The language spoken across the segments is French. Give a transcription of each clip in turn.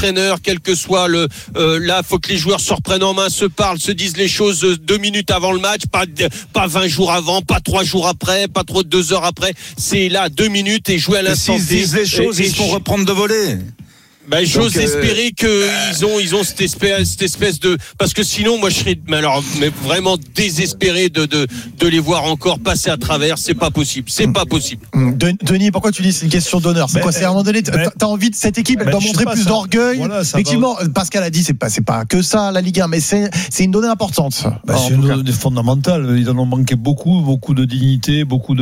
l'entraîneur, quel que soit là, faut que les joueurs se reprennent en main, se parlent, se disent les choses 2 minutes avant le match, pas 20 jours avant, pas 3 jours après, pas trop de 2 heures après. C'est là 2 minutes et jouer à l'instant. S'ils disent les choses, ils vont reprendre de voler. J'ose espérer qu'ils ont cette espèce de, parce que sinon moi je serais vraiment désespéré de les voir encore passer à travers. C'est pas possible. Denis, pourquoi tu dis c'est une question d'honneur? C'est quoi? C'est à un moment donné, t'as envie de cette équipe, elle doit montrer plus d'orgueil. Voilà, effectivement, Pascal a dit c'est pas que ça la Ligue 1, mais c'est une donnée importante. C'est une donnée fondamentale. Ils en ont manqué beaucoup de dignité, beaucoup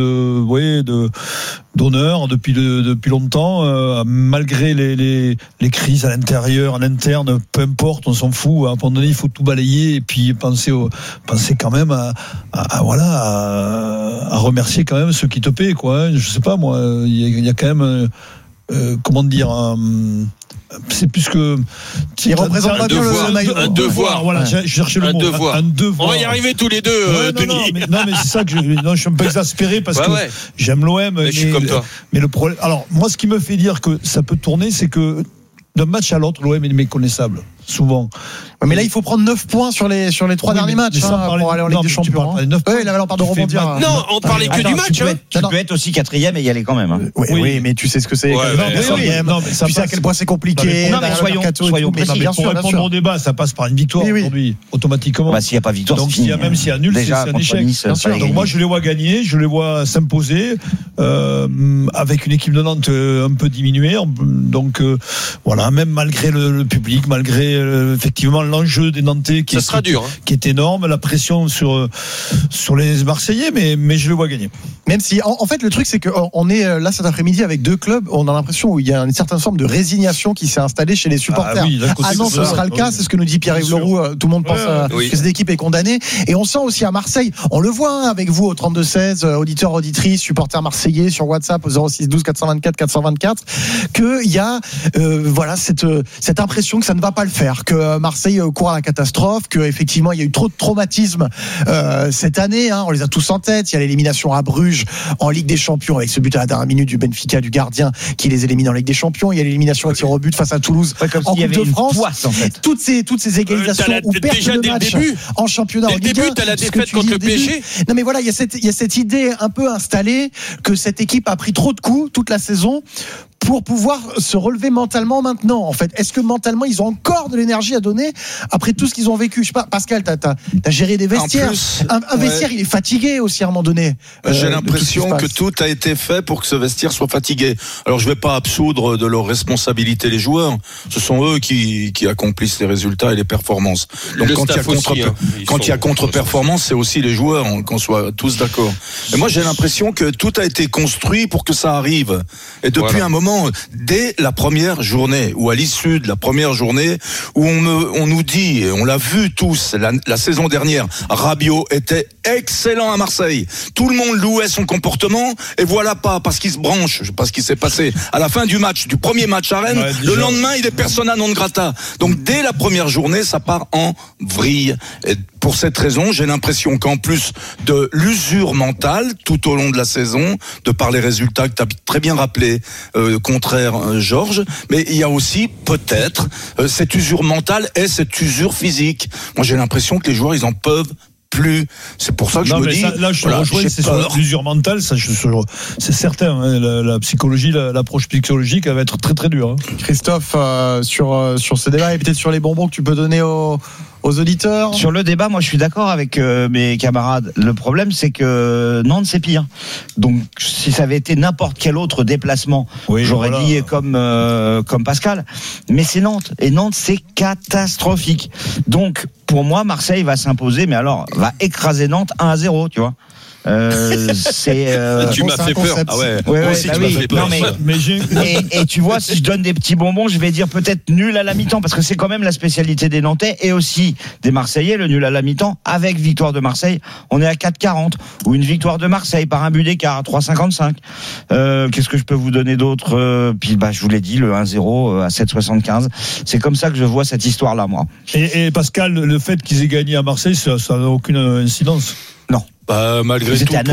d'honneur depuis longtemps, malgré les crises à l'intérieur, en interne, peu importe, on s'en fout. À un moment donné, il faut tout balayer et puis penser quand même à remercier quand même ceux qui te paient, quoi. Je sais pas, moi, il y a quand même, comment dire, c'est plus que il représente pas bien le maillot. Un devoir. Voilà, je cherchais le mot. Un devoir. On va y arriver tous les deux, Denis. Non, mais c'est ça que je suis un peu exaspéré parce que j'aime l'OM. Mais je suis comme toi. Mais le problème, alors moi, ce qui me fait dire que ça peut tourner, c'est que d'un match à l'autre, l'OM est méconnaissable, souvent. Mais là, il faut prendre 9 points sur les 3 derniers matchs pour aller en Ligue des Champions. On parle de rebondir. Non, on parlait que du match. Tu peux être aussi 4e et y aller quand même. Oui, mais tu sais ce que c'est. Tu sais à quel point c'est compliqué. Non, mais soyons précis. Pour répondre au débat, ça passe par une victoire aujourd'hui, automatiquement. S'il n'y a pas victoire, donc même s'il y a nul, c'est un échec. Donc moi, je les vois gagner, je les vois s'imposer avec une équipe de Nantes un peu diminuée. Donc voilà, même malgré le public, malgré effectivement l'enjeu des Nantais qui est énorme, la pression sur les Marseillais, mais je le vois gagner. Même si en fait le truc c'est que on est là cet après-midi avec 2 clubs, on a l'impression où il y a une certaine forme de résignation qui s'est installée chez les supporters. Nantes, ce sera le cas, c'est ce que nous dit Pierre-Yves Leroux. Tout le monde pense que cette équipe est condamnée, et on sent aussi à Marseille, on le voit avec vous au 32-16, auditeurs, auditrices, supporters marseillais sur WhatsApp au 06 12 424 424, qu'il y a cette impression que ça ne va pas le faire, que Marseille court à la catastrophe, que effectivement il y a eu trop de traumatismes cette année, on les a tous en tête. Il y a l'élimination à Bruges en Ligue des Champions avec ce but à la dernière minute du Benfica, du gardien qui les élimine en Ligue des Champions. Il y a l'élimination à tir au but face à Toulouse en Coupe de France. Toutes ces égalisations ou pertes de match en championnat. Dès le début, t'as la défaite contre le PSG. Non mais voilà, il y a cette idée un peu installée que cette équipe a pris trop de coups toute la saison pour pouvoir se relever mentalement maintenant. En fait, est-ce que mentalement ils ont encore de l'énergie à donner après tout ce qu'ils ont vécu? Je sais pas, Pascal, t'as géré des vestiaires. Un vestiaire, il est fatigué aussi à un moment donné. J'ai l'impression que tout a été fait pour que ce vestiaire soit fatigué. Alors je vais pas absoudre de leur responsabilité les joueurs. Ce sont eux qui accomplissent les résultats et les performances. Donc quand il y a contre-performance, c'est aussi les joueurs, qu'on soit tous d'accord. Et moi j'ai l'impression que tout a été construit pour que ça arrive. Et depuis un moment, dès la première journée, ou à l'issue de la première journée, où on nous dit, et on l'a vu tous, la saison dernière, Rabiot était excellent à Marseille. Tout le monde louait son comportement, et voilà parce qu'il se branche, je sais pas ce qui s'est passé. À la fin du premier match à Rennes, le lendemain, il est persona non grata. Donc dès la première journée, ça part en vrille. Et pour cette raison, j'ai l'impression qu'en plus de l'usure mentale tout au long de la saison, de par les résultats que tu as très bien rappelé, contraire Georges, mais il y a aussi peut-être cette usure mentale et cette usure physique. Moi j'ai l'impression que les joueurs ils en peuvent plus. C'est pour ça que je me dis. Là, je te rejoins, c'est sur l'usure mentale, ça, c'est certain. La psychologie, l'approche psychologique, elle va être très très dure. Christophe, sur ce débat et peut-être sur les bonbons que tu peux donner aux auditeurs. Sur le débat, moi je suis d'accord avec mes camarades. Le problème c'est que Nantes c'est pire. Donc si ça avait été n'importe quel autre déplacement, j'aurais dit comme Pascal. Mais c'est Nantes. Et Nantes c'est catastrophique. Donc pour moi Marseille va s'imposer, mais alors va écraser Nantes 1-0, tu vois. Tu m'as fait peur. Ah ouais. Moi aussi, tu m'as fait peur. Et tu vois, si je donne des petits bonbons, je vais dire peut-être nul à la mi-temps, parce que c'est quand même la spécialité des Nantais et aussi des Marseillais, le nul à la mi-temps. Avec victoire de Marseille, on est à 4,40, ou une victoire de Marseille par un but d'écart à 3,55. Qu'est-ce que je peux vous donner d'autre? Puis je vous l'ai dit, le 1-0 à 7,75. C'est comme ça que je vois cette histoire-là, moi. Et Pascal, le fait qu'ils aient gagné à Marseille, ça n'a aucune incidence? Non. Malgré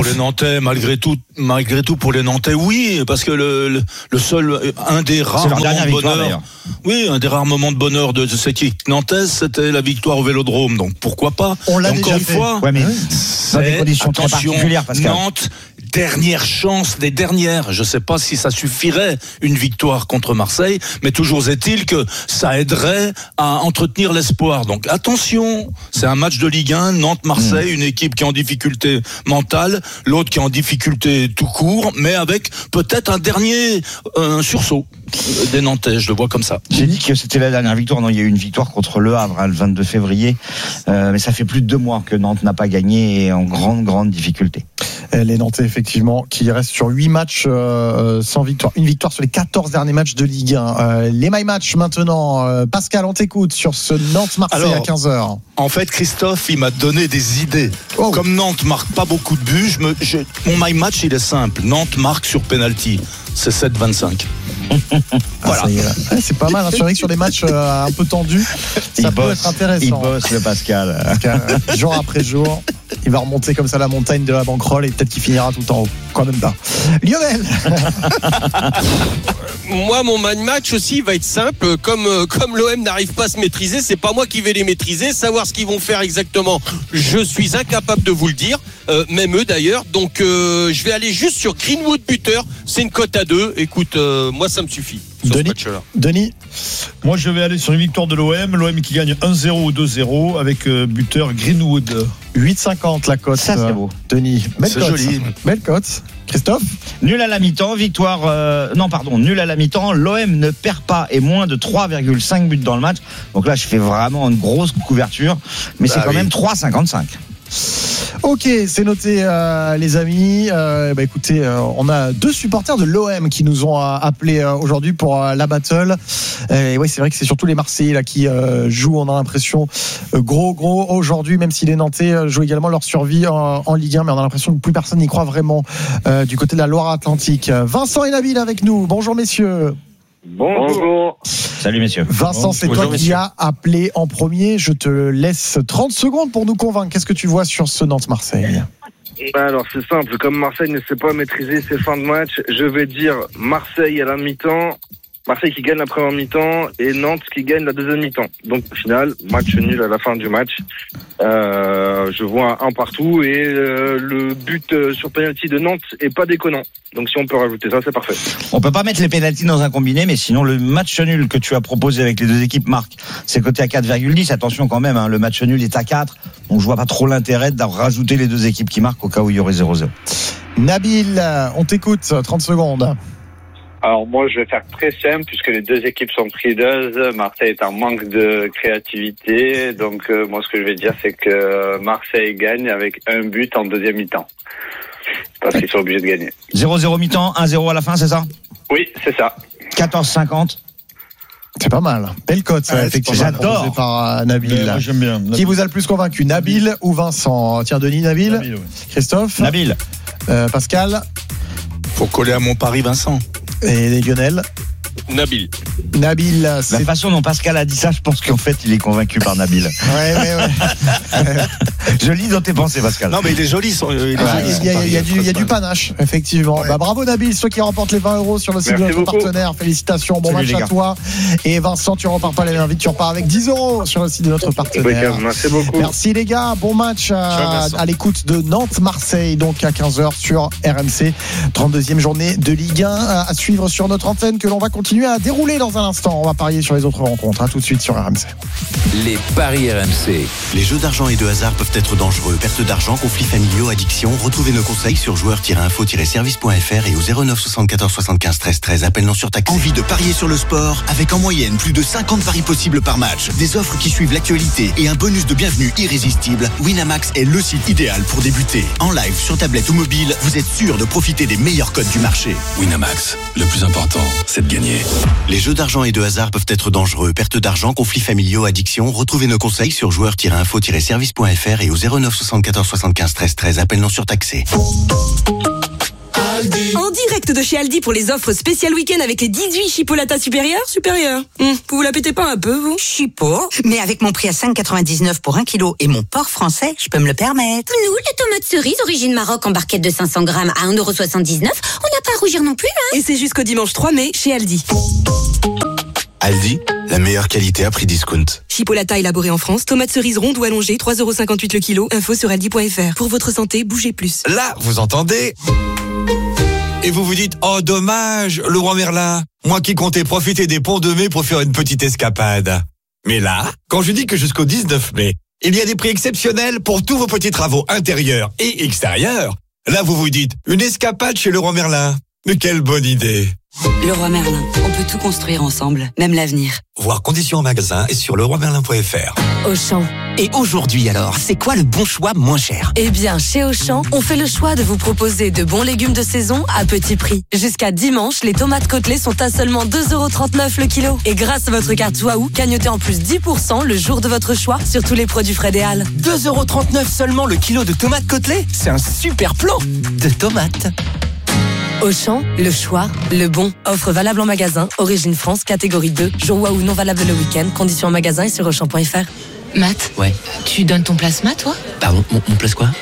tout pour les Nantais, oui, parce que le seul, un des rares moments de bonheur de cette équipe nantaise, c'était la victoire au Vélodrome. Donc pourquoi pas? On l'a déjà fait. Ouais, mais dans des conditions très particulières, Pascal. Nantes, dernière chance des dernières. Je ne sais pas si ça suffirait, une victoire contre Marseille, mais toujours est-il que ça aiderait à entretenir l'espoir. Donc attention, c'est un match de Ligue 1, Nantes-Marseille, une équipe qui est en difficulté mentale, l'autre qui est en difficulté tout court, mais avec peut-être un dernier sursaut des Nantais, je le vois comme ça. J'ai dit que c'était la dernière victoire. Non, il y a eu une victoire contre Le Havre le 22 février, mais ça fait plus de 2 mois que Nantes n'a pas gagné et est en grande difficulté. Les Nantais, effectivement, qui restent sur 8 matchs sans victoire. Une victoire sur les 14 derniers matchs de Ligue 1. Les My Match maintenant. Pascal, on t'écoute sur ce Nantes-Marseille à 15h. En fait, Christophe, il m'a donné des idées. Comme Nantes marque pas beaucoup de buts, mon My Match, il est simple. Nantes marque sur penalty. C'est 7-25. Voilà. C'est pas mal, hein. C'est vrai que sur des matchs un peu tendus, ça peut être intéressant. Il bosse, le Pascal. Jour après jour, il va remonter comme ça la montagne de la banquerolle et peut-être qu'il finira tout en haut. Quand même pas. Lionel. Moi, mon man match aussi va être simple. Comme l'OM n'arrive pas à se maîtriser, c'est pas moi qui vais les maîtriser. Savoir ce qu'ils vont faire exactement, je suis incapable de vous le dire. Même eux d'ailleurs. Donc je vais aller juste sur Greenwood buteur. C'est une cote à 2. Écoute, moi ça me suffit. Denis. Moi je vais aller sur une victoire de l'OM qui gagne 1-0 ou 2-0 avec buteur Greenwood. 8,50 la cote. Ça c'est beau. Denis, belle c'est cote. Joli. Belle cote. Christophe. Nul à la mi-temps, nul à la mi-temps. L'OM ne perd pas et moins de 3,5 buts dans le match. Donc là je fais vraiment une grosse couverture, mais c'est quand même 3,55. Ok, c'est noté les amis. Écoutez, on a 2 supporters de l'OM qui nous ont appelés aujourd'hui pour la battle. Et oui, c'est vrai que c'est surtout les Marseillais là qui jouent. On a l'impression gros aujourd'hui, même si les Nantais jouent également leur survie en Ligue 1, mais on a l'impression que plus personne n'y croit vraiment du côté de la Loire-Atlantique. Vincent et Nabil avec nous. Bonjour messieurs. Bonjour. Salut messieurs. Vincent, c'est toi qui as appelé en premier. Je te laisse 30 secondes pour nous convaincre. Qu'est-ce que tu vois sur ce Nantes-Marseille ? Alors c'est simple, comme Marseille ne sait pas maîtriser ses fins de match, je vais dire Marseille à la mi-temps, Marseille qui gagne la première mi-temps et Nantes qui gagne la deuxième mi-temps. Donc au final, match nul à la fin du match. Je vois un partout et le but sur penalty de Nantes est pas déconnant. Donc si on peut rajouter ça, c'est parfait. On peut pas mettre les pénaltys dans un combiné, mais sinon le match nul que tu as proposé avec les deux équipes marque, c'est coté à 4,10. Attention quand même, hein, le match nul est à 4. Donc je vois pas trop l'intérêt de rajouter les deux équipes qui marquent au cas où il y aurait 0-0. Nabil, on t'écoute, 30 secondes. Alors moi je vais faire très simple puisque les deux équipes sont frileuses. Marseille est en manque de créativité, donc moi ce que je vais dire c'est que Marseille gagne avec un but en deuxième mi-temps parce qu'ils sont obligés de gagner. 0-0 mi-temps, 1-0 à la fin, c'est ça ? Oui, c'est ça. 14,50. C'est pas mal. Belle cote, ça, effectivement. J'adore. Par Nabil. Moi, j'aime bien. Qui vous a le plus convaincu, Nabil ou Vincent ? Tiens, Denis, Nabil. Nabil, oui. Christophe. Nabil. Pascal. Faut coller à mon pari, Vincent. Et Lionel. Nabil. La façon dont Pascal a dit ça, je pense qu'en fait, il est convaincu par Nabil. Ouais. Je lis dans tes pensées, Pascal. Non, mais il est joli. Il y a du panache, effectivement. Ouais. Bravo Nabil, ceux qui remportent les 20 € sur le site de notre partenaire. Félicitations, bon match à toi. Et Vincent, tu repars pas les invites, tu repars avec 10 € sur le site de notre partenaire. Merci beaucoup. Merci les gars, bon match à l'écoute de Nantes-Marseille, donc à 15h sur RMC. 32e journée de Ligue 1 à suivre sur notre antenne que l'on va continuer à dérouler dans un instant. On va parier sur les autres rencontres. À tout de suite sur RMC. Les paris RMC. Les jeux d'argent et de hasard peuvent être dangereux. Perte d'argent, conflits familiaux, addiction. Retrouvez nos conseils sur joueurs-info-service.fr et au 09 74 75 13 13. Appel non surtaxé. Envie de parier sur le sport avec en moyenne plus de 50 paris possibles par match. Des offres qui suivent l'actualité et un bonus de bienvenue irrésistible. Winamax est le site idéal pour débuter. En live, sur tablette ou mobile, vous êtes sûr de profiter des meilleurs codes du marché. Winamax, le plus important, c'est de gagner. Les jeux d'argent et de hasard peuvent être dangereux. Perte d'argent, conflits familiaux, addiction. Retrouvez nos conseils sur joueurs-info-service.fr et au 09 74 75 13 13. Appel non surtaxé. Aldi. En direct de chez Aldi pour les offres spéciales week-end avec les 18 chipolatas supérieurs. Vous la pétez pas un peu, vous? Chipot, mais avec mon prix à 5,99 pour 1 kilo et mon porc français, je peux me le permettre. Nous, les tomates cerises origine Maroc en barquette de 500 grammes à 1,79 €, on n'a pas à rougir non plus, hein. Et c'est jusqu'au dimanche 3 mai chez Aldi. Aldi, la meilleure qualité à prix discount. Chipolata élaboré en France, tomates cerises rondes ou allongées, 3,58 € le kilo. Info sur aldi.fr. Pour votre santé, bougez plus. Là, vous entendez? Et vous vous dites, oh dommage, Leroy Merlin, moi qui comptais profiter des ponts de mai pour faire une petite escapade. Mais là, quand je dis que jusqu'au 19 mai, il y a des prix exceptionnels pour tous vos petits travaux intérieurs et extérieurs, là vous vous dites, une escapade chez Leroy Merlin. Mais quelle bonne idée! Leroy Merlin, on peut tout construire ensemble, même l'avenir. Voir conditions en magasin et sur leroymerlin.fr. Auchan. Et aujourd'hui alors, c'est quoi le bon choix moins cher? Eh bien, chez Auchan, on fait le choix de vous proposer de bons légumes de saison à petit prix. Jusqu'à dimanche, les tomates côtelées sont à seulement 2,39 € le kilo. Et grâce à votre carte Waouh, gagnotez en plus 10% le jour de votre choix sur tous les produits frais des Halles. 2,39 € seulement le kilo de tomates côtelées? C'est un super plan de tomates. Auchan, le choix, le bon. Offre valable en magasin, Origine France, catégorie 2. Jour Waouh non valable le week-end. Conditions en magasin et sur Auchan.fr. Matt, Ouais. tu donnes ton plasma, toi? Pardon, mon place quoi?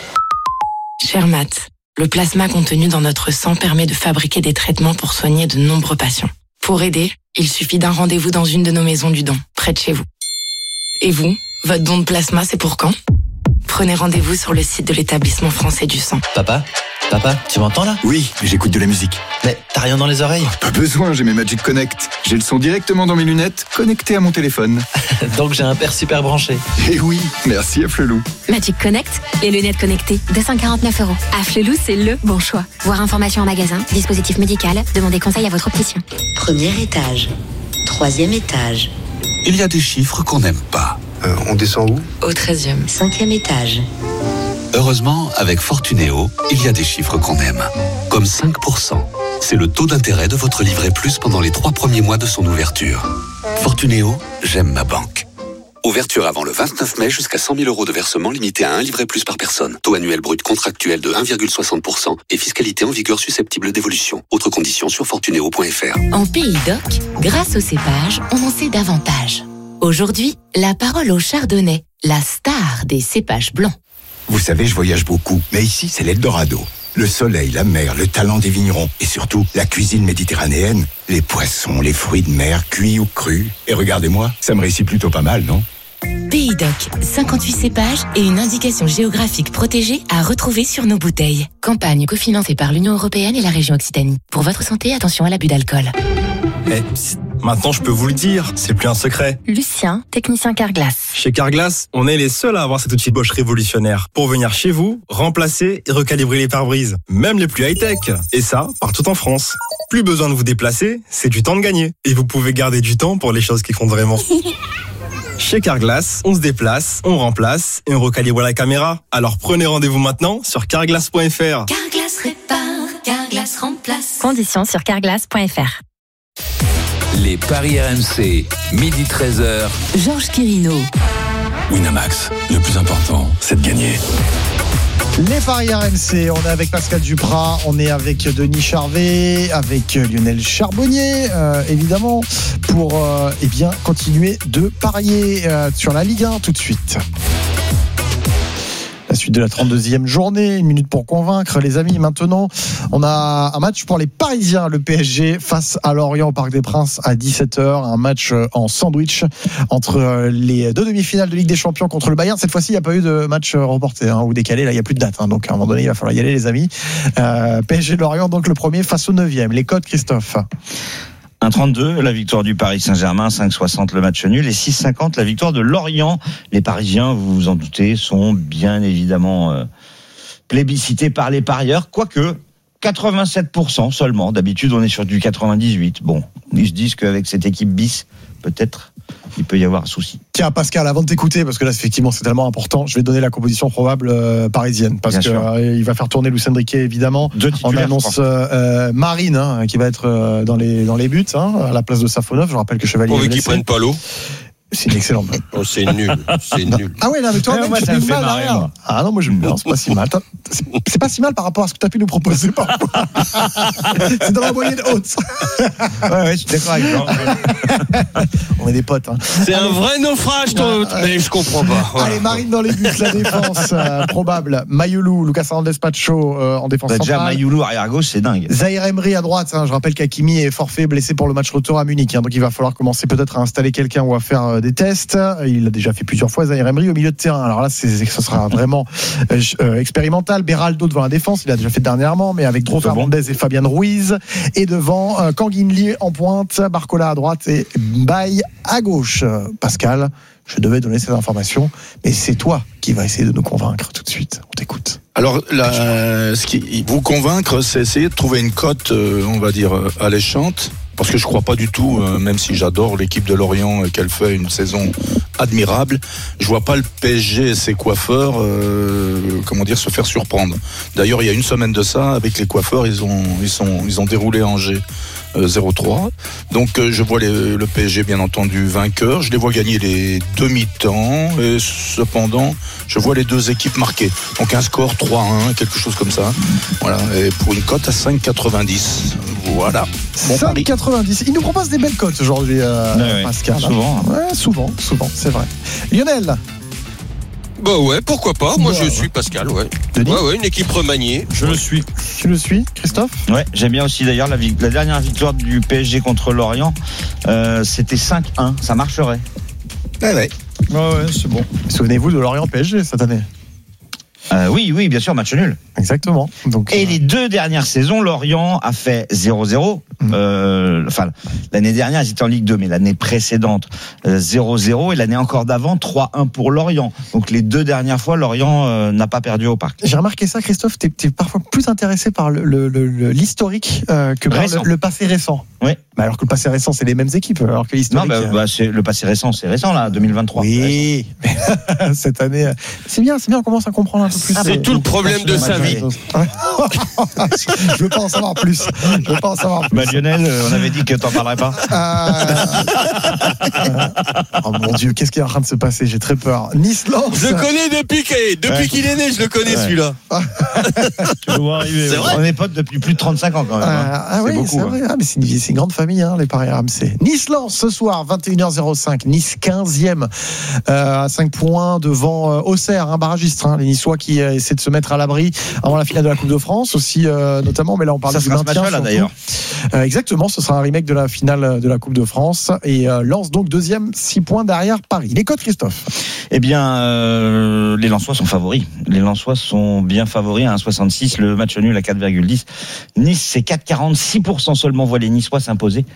Cher Matt, le plasma contenu dans notre sang permet de fabriquer des traitements pour soigner de nombreux patients. Pour aider, il suffit d'un rendez-vous dans une de nos maisons du don, près de chez vous. Et vous, votre don de plasma, c'est pour quand? Prenez rendez-vous sur le site de l'établissement français du sang. Papa, tu m'entends là? Oui, j'écoute de la musique. Mais t'as rien dans les oreilles? Pas besoin, j'ai mes Magic Connect. J'ai le son directement dans mes lunettes, connecté à mon téléphone. Donc j'ai un père super branché. Eh oui, merci à Flelou. Magic Connect, les lunettes connectées, 249 €. Afflelou, c'est le bon choix. Voir information en magasin, dispositif médical, demandez conseil à votre opticien. Premier étage, 3e étage. Il y a des chiffres qu'on n'aime pas. On descend où? Au 13e. 5e étage. Heureusement, avec Fortunéo, il y a des chiffres qu'on aime. Comme 5%. C'est le taux d'intérêt de votre livret plus pendant les 3 premiers mois de son ouverture. Fortunéo, j'aime ma banque. Ouverture avant le 29 mai jusqu'à 100 000 € de versement limité à 1 livret plus par personne. Taux annuel brut contractuel de 1,60% et fiscalité en vigueur susceptible d'évolution. Autres conditions sur fortunéo.fr. En Pays d'Oc, grâce au cépage, on en sait davantage. Aujourd'hui, la parole au chardonnay, la star des cépages blancs. Vous savez, je voyage beaucoup, mais ici, c'est l'Eldorado. Le soleil, la mer, le talent des vignerons et surtout la cuisine méditerranéenne, les poissons, les fruits de mer, cuits ou crus. Et regardez-moi, ça me réussit plutôt pas mal, non? Pays d'Oc, 58 cépages et une indication géographique protégée à retrouver sur nos bouteilles. Campagne cofinancée par l'Union européenne et la région Occitanie. Pour votre santé, attention à l'abus d'alcool. Maintenant, je peux vous le dire, c'est plus un secret. Lucien, technicien Carglass. Chez Carglass, on est les seuls à avoir cet outil Bosch révolutionnaire pour venir chez vous, remplacer et recalibrer les pare-brises, même les plus high-tech. Et ça, partout en France. Plus besoin de vous déplacer, c'est du temps de gagner. Et vous pouvez garder du temps pour les choses qui comptent vraiment. Chez Carglass, on se déplace, on remplace et on recalibre la caméra. Alors prenez rendez-vous maintenant sur carglass.fr. Carglass répare, Carglass remplace. Conditions sur carglass.fr. Les paris RMC, midi 13h. Georges Quirino. Winamax, le plus important, c'est de gagner. Les paris RMC, on est avec Pascal Duprat, on est avec Denis Charvet, avec Lionel Charbonnier, évidemment, pour continuer de parier sur la Ligue 1 tout de suite. La suite de la 32e journée, 1 minute pour convaincre les amis. Maintenant, on a un match pour les Parisiens, le PSG face à Lorient au Parc des Princes à 17h, un match en sandwich entre les deux demi-finales de Ligue des Champions contre le Bayern. Cette fois-ci, il n'y a pas eu de match reporté ou décalé, là il n'y a plus de date, donc à un moment donné il va falloir y aller les amis. PSG Lorient, donc le premier face au 9e. Les codes, Christophe? 1,32 la victoire du Paris Saint-Germain, 5,60 le match nul et 6,50 la victoire de Lorient. Les Parisiens, vous vous en doutez, sont bien évidemment plébiscités par les parieurs, quoique 87% seulement. D'habitude, on est sur du 98. Bon, ils se disent qu'avec cette équipe bis, peut-être il peut y avoir un souci. Tiens, Pascal, avant de t'écouter, parce que là, effectivement, c'est tellement important, je vais donner la composition probable parisienne, parce qu'il va faire tourner Lucien Riquet, évidemment. On annonce Marine, qui va être dans les buts, à la place de Safonov. Je rappelle que Chevalier. Pour qu'ils prennent pas l'eau. C'est une excellente note. Oh, c'est nul. C'est nul. Ah ouais, non, mais toi, moi, tu ça fais me fait mal marrer, derrière. moi. Ah non, moi, c'est pas si mal. C'est pas si mal par rapport à ce que tu as pu nous proposer parfois. C'est dans la moyenne haute. Ouais, je suis d'accord avec toi. On est des potes. Hein. C'est un vrai naufrage, mais je comprends pas. Voilà. Allez, Marine dans les buts, la défense probable. Mayoulou, Lucas Hernandez Pacho en défense centrale. Déjà, Mayoulou arrière gauche, c'est dingue. Zahir Emery à droite. Je rappelle qu'Hakimi est forfait, blessé pour le match retour à Munich. Donc il va falloir commencer peut-être à installer quelqu'un ou à faire des tests. Il l'a déjà fait plusieurs fois, Zahir Emery, au milieu de terrain. Alors là, ce sera vraiment expérimental. Beraldo devant la défense, il a déjà fait dernièrement, mais avec Dro Fernandez et Fabian Ruiz. Et devant Kanguinli en pointe, Barcola à droite et Baye à gauche. Pascal, je devais donner ces informations, mais c'est toi qui vas essayer de nous convaincre tout de suite. On t'écoute. Alors, ce qui vous convaincre, c'est essayer de trouver une cote, on va dire, alléchante. Parce que je crois pas du tout, même si j'adore l'équipe de Lorient et qu'elle fait une saison admirable, je vois pas le PSG et ses coiffeurs, se faire surprendre. D'ailleurs, il y a une semaine de ça, avec les coiffeurs, ils ont déroulé Angers 0-3. Donc, je vois le PSG bien entendu vainqueur. Je les vois gagner les demi-temps et cependant, je vois les deux équipes marquées. Donc, un score 3-1, quelque chose comme ça. Voilà. Et pour une cote à 5,90. Voilà. Bon 5,90. Il nous propose des belles cotes aujourd'hui, Pascal. Souvent, c'est vrai. Lionel. Bah ouais, pourquoi pas. Moi, je suis Pascal, ouais. Ouais, une équipe remaniée. Je le suis. Tu le suis, Christophe ? Ouais, j'aime bien aussi d'ailleurs la dernière victoire du PSG contre Lorient. C'était 5-1, ça marcherait. Ouais, c'est bon. Souvenez-vous de Lorient PSG cette année. Oui, bien sûr, match nul. Exactement. Donc, et les deux dernières saisons, Lorient a fait 0-0. L'année dernière, ils étaient en Ligue 2, mais l'année précédente, 0-0. Et l'année encore d'avant, 3-1 pour Lorient. Donc les deux dernières fois, Lorient n'a pas perdu au Parc. J'ai remarqué ça, Christophe, t'es parfois plus intéressé par l'historique que par le passé récent. Oui. Mais alors que le passé récent, c'est les mêmes équipes. Alors que l'historique. Non, c'est le passé récent, c'est récent, là, 2023. Oui. Cette année, c'est bien, on commence à comprendre un peu plus. C'est tout le problème de sa vie. Je veux pas en savoir plus. Lionel, on avait dit que t'en parlerais pas. Oh mon Dieu, qu'est-ce qui est en train de se passer ? J'ai très peur. Nice-Lens. Je le connais depuis qu'il est né, je le connais celui-là. Tu le vois arriver. C'est vrai. On est potes depuis plus de 35 ans quand même. C'est beaucoup. C'est vrai. Mais c'est une grande famille, les paris RMC. Nice-Lens ce soir, 21h05. Nice 15e à 5 points devant Auxerre, barragiste. Les Niçois qui essaient de se mettre à l'abri avant la finale de la Coupe de France aussi, notamment. Mais là, on parle du maintien. Ça d'ailleurs. Exactement, ce sera un remake de la finale de la Coupe de France. Et Lens donc deuxième, 6 points derrière Paris. Les cotes, Christophe ? Eh bien, les Lensois sont favoris. Les Lensois sont bien favoris à 1,66. Le match nul à 4,10. Nice, c'est 4,40. 6% seulement voient les Niçois s'imposer.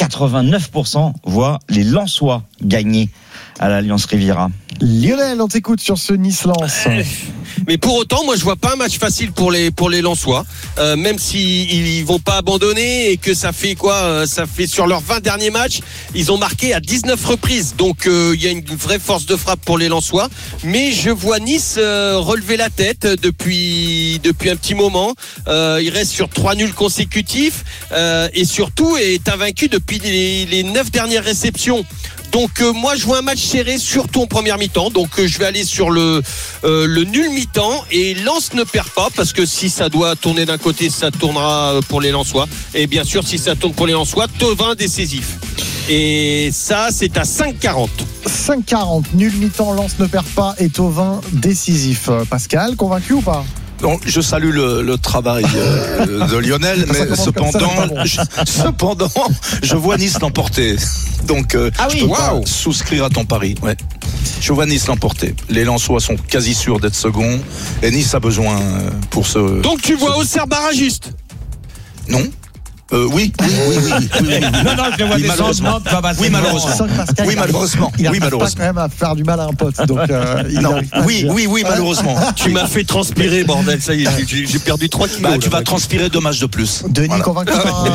89% voient les Lensois gagner à l'Alliance Riviera. Lionel, on t'écoute sur ce Nice-Lens. Mais pour autant, moi je vois pas un match facile pour les Lensois, même s'ils vont pas abandonner et que ça fait ça fait sur leurs 20 derniers matchs, ils ont marqué à 19 reprises. Donc il y a une vraie force de frappe pour les Lensois, mais je vois Nice relever la tête depuis un petit moment. Il reste sur 3 nuls consécutifs et surtout est invaincu depuis les 9 dernières réceptions. Donc moi je vois un match serré surtout en première mi-temps, donc je vais aller sur le nul mi-temps et Lens ne perd pas parce que si ça doit tourner d'un côté ça tournera pour les Lensois et bien sûr si ça tourne pour les Lensois, Thauvin décisif. Et ça c'est à 5,40. 5,40, nul mi-temps, Lens ne perd pas et Thauvin décisif. Pascal, convaincu ou pas ? Donc, je salue le travail de Lionel, mais cependant, je vois Nice l'emporter. Donc, je peux pas souscrire à ton pari. Ouais. Je vois Nice l'emporter. Les Lensois sont quasi sûrs d'être seconds et Nice a besoin pour ce. Donc, tu vois Auxerre barragiste ? Non. Oui. Non, je les vois descendre. Oui, malheureusement. Il a pas quand même à faire du mal à un pote. Donc, oui, malheureusement. Tu m'as fait transpirer, bordel. Ça y est, j'ai perdu 3 kilos. Tu vas transpirer 2 matchs de plus. Denis, convaincu.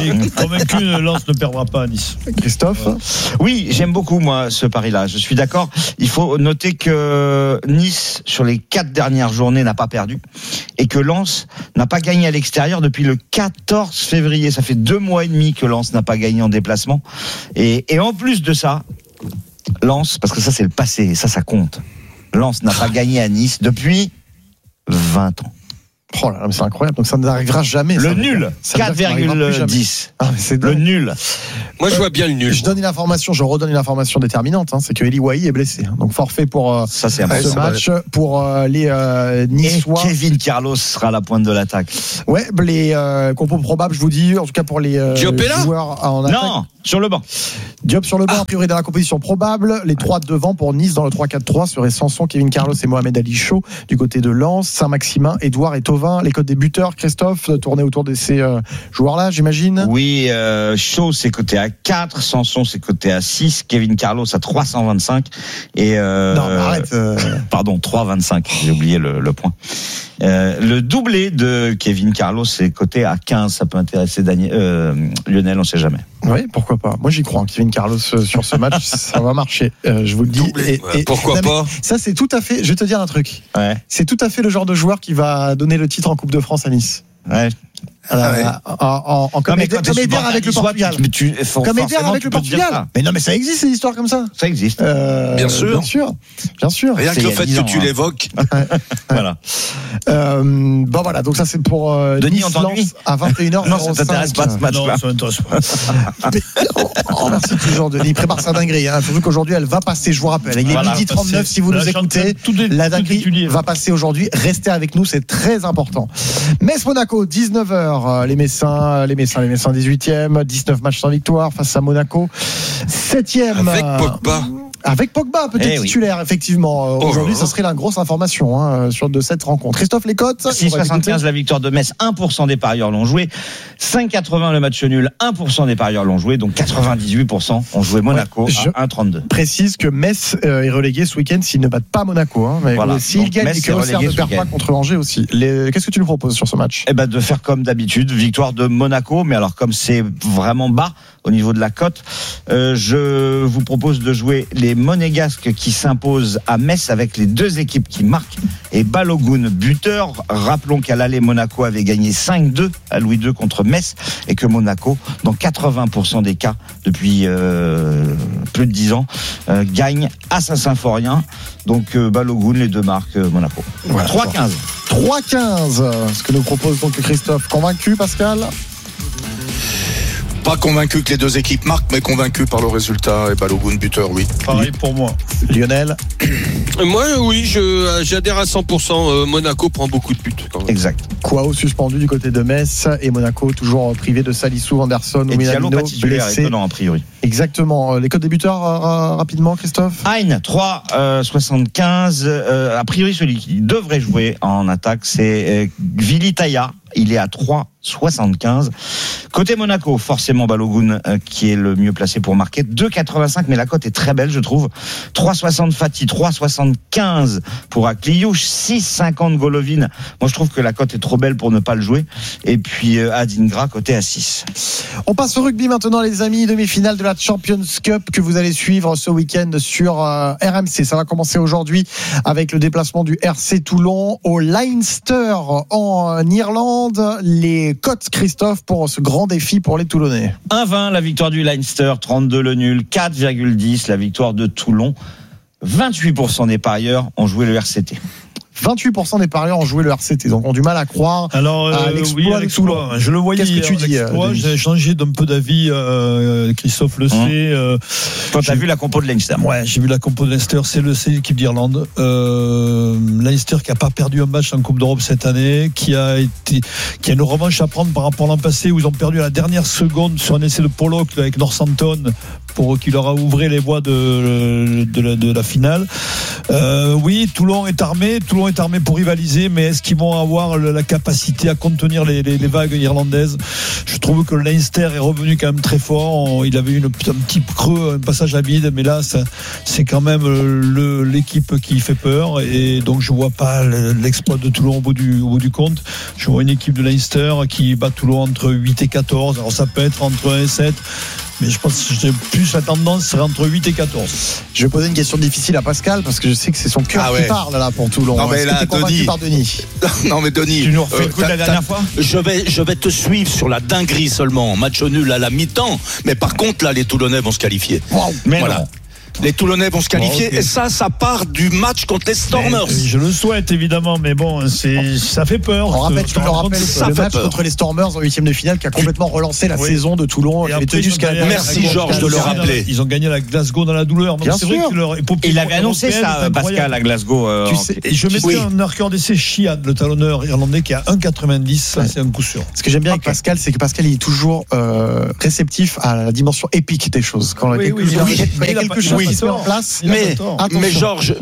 Lens ne perdra pas à Nice. Christophe ? Oui, j'aime beaucoup, moi, ce pari-là. Je suis d'accord. Il faut noter que Nice, sur les 4 dernières journées, n'a pas perdu. Et que Lens n'a pas gagné à l'extérieur depuis le 14 février. Ça fait 2 mois et demi que Lens n'a pas gagné en déplacement. Et en plus de ça, Lens, parce que ça c'est le passé, ça compte. Lens n'a pas gagné à Nice depuis 20 ans. Oh là là, c'est incroyable. Donc ça n'arrivera jamais. Le nul, 4,10. Le nul. Moi, je vois bien le nul. Je redonne une information déterminante. C'est que Eli Wahi est blessé. Donc forfait pour ce match. Pour les Niçois. Et Kevin Carlos sera à la pointe de l'attaque. Ouais, les compos probables, je vous dis, en tout cas pour les joueurs en attaque. Non, sur le banc. Diop sur le banc, a priori dans la composition probable. Les trois devant pour Nice dans le 3-4-3 seraient Sanson, Kevin Carlos et Mohamed Ali Chaud. Du côté de Lens, Saint-Maximin, Edouard et Thauvin. Les codes des buteurs, Christophe, tourner autour de ces joueurs-là, j'imagine. Oui, Chaud c'est coté à 4, Sanson c'est coté à 6, Kevin Carlos à 325 et non, arrête. Pardon, 3,25. J'ai oublié le point. Le doublé de Kevin Carlos c'est coté à 15. Ça peut intéresser Lionel, on sait jamais. Oui, pourquoi pas. Moi, j'y crois. Kevin Carlos sur ce match, ça va marcher. Je vous le dis. Pourquoi pas. Ça, c'est tout à fait. Je vais te dire un truc. Ouais. C'est tout à fait le genre de joueur qui va donner le titre en Coupe de France à Nice. Ouais. Comme Eder avec le Portugal. Comme Eder avec le Portugal. Mais non, mais ça existe, ces histoires comme ça. Ça existe. Bien sûr. Rien que le fait que tu l'évoques. Voilà. Bon, voilà. Donc, ça, c'est pour Denis, Nice Lens à 21h. Non, ça t'intéresse pas ce match-là. Non, ça m'intéresse pas. Merci toujours, Denis. Il prépare sa dinguerie. Surtout qu'aujourd'hui, elle va passer, je vous rappelle. Il est 12h39 si vous nous écoutez. La dinguerie va passer aujourd'hui. Restez avec nous, c'est très important. Metz-Monaco, 19h. Les Messins 18e, 19 matchs sans victoire face à Monaco 7e. Avec Pogba peut-être titulaire effectivement. Aujourd'hui ça serait la grosse information sur de cette rencontre. Christophe, les cotes 6,75 la victoire de Metz, 1% des parieurs l'ont joué, 5,80 le match nul, 1% des parieurs l'ont joué, donc 98% ont joué Monaco à 1,32. Précise que Metz est relégué ce week-end s'ils ne battent pas Monaco, mais voilà. S'ils gagnent et que Auxerre ne perd pas contre Angers aussi. Qu'est-ce que tu nous proposes sur ce match? De faire comme d'habitude, victoire de Monaco, mais alors comme c'est vraiment bas au niveau de la cote, je vous propose de jouer les Monégasques qui s'imposent à Metz avec les deux équipes qui marquent et Balogun buteur. Rappelons qu'à l'aller Monaco avait gagné 5-2 à Louis II contre Metz et que Monaco, dans 80% des cas depuis plus de 10 ans, gagne à Saint-Symphorien. Donc Balogun, les deux marques Monaco. Voilà, 3-15. Ce que nous propose donc Christophe. Convaincu, Pascal? Pas convaincu que les deux équipes marquent, mais convaincu par le résultat. Et Balogun buteur, oui. Pareil pour moi. Lionel? Moi, oui, j'adhère à 100%. Monaco prend beaucoup de buts. Exact. Kouao suspendu du côté de Metz et Monaco toujours privé de Salissou, Anderson ou Minamino, blessé. Étonnant, a priori. Exactement. Les codes des buteurs rapidement, Christophe? Hein, 3,75. A priori, celui qui devrait jouer en attaque, c'est Vilitaya. Il est à 3,75. Côté Monaco, forcément Balogun qui est le mieux placé pour marquer. 2,85, mais la cote est très belle, je trouve. 3,60 Fati, 3,75 pour Akliouche, 6,50 Golovin. Moi, je trouve que la cote est trop belle pour ne pas le jouer. Et puis Adingra, coté à 6. On passe au rugby maintenant, les amis. Demi-finale de la Champions Cup que vous allez suivre ce week-end sur RMC. Ça va commencer aujourd'hui avec le déplacement du RC Toulon au Leinster en Irlande. Les cotes, Christophe, pour ce grand défi pour les Toulonnais. 1,20 la victoire du Leinster, 32 le nul, 4,10 la victoire de Toulon. 28% des parieurs ont joué le RCT. 28% des parieurs ont joué le RCT, donc ont du mal à croire à l'exploit de Toulon. Je le voyais. Qu'est-ce que tu dis? J'ai changé d'un peu d'avis. Christophe le sait. Toi, t'as vu la compo de Leinster? Ouais, j'ai vu la compo de Leinster. C'est l'équipe d'Irlande. Leinster qui a pas perdu un match en Coupe d'Europe cette année, qui a une revanche à prendre par rapport à l'an passé où ils ont perdu à la dernière seconde sur un essai de Pollock avec Northampton pour qui leur a ouvert les voies de la finale. Oui, Toulon est armé pour rivaliser, mais est-ce qu'ils vont avoir la capacité à contenir les vagues irlandaises? Je trouve que le Leinster est revenu quand même très fort. Il avait eu un petit creux, un passage à vide, mais là c'est quand même l'équipe qui fait peur, et donc je vois pas l'exploit de Toulon au bout du compte. Je vois une équipe de Leinster qui bat Toulon entre 8 et 14. Alors ça peut être entre 1 et 7, mais je pense que plus la tendance serait entre 8 et 14. Je vais poser une question difficile à Pascal parce que je sais que c'est son cœur qui parle là pour Toulon. Non, mais là, convaincu par Denis? Non mais Denis, tu nous refais le coup de la dernière fois? Je vais te suivre sur la dinguerie seulement. Match nul à la mi-temps, mais par contre là les Toulonnais vont se qualifier. Wow. Mais voilà. non. Les Toulonnais vont se qualifier. Okay. Et ça part du match contre les Stormers. Je le souhaite évidemment, mais bon, ça fait peur. On rappelle le match contre les Stormers en 8e de finale qui a complètement relancé la saison de Toulon. Merci Georges de le rappeler. Ils ont gagné la Glasgow dans la douleur. Bien sûr. Il avait annoncé ça, Pascal, à Glasgow. Tu sais, et je mettais un marqueur d'essai Sheehan, le talonneur irlandais, qui a 1,90. Ça, c'est un coup sûr. Ce que j'aime bien avec Pascal, c'est que Pascal il est toujours réceptif à la dimension épique des choses. Quand il y a quelque chose qui se met en place. Mais Georges,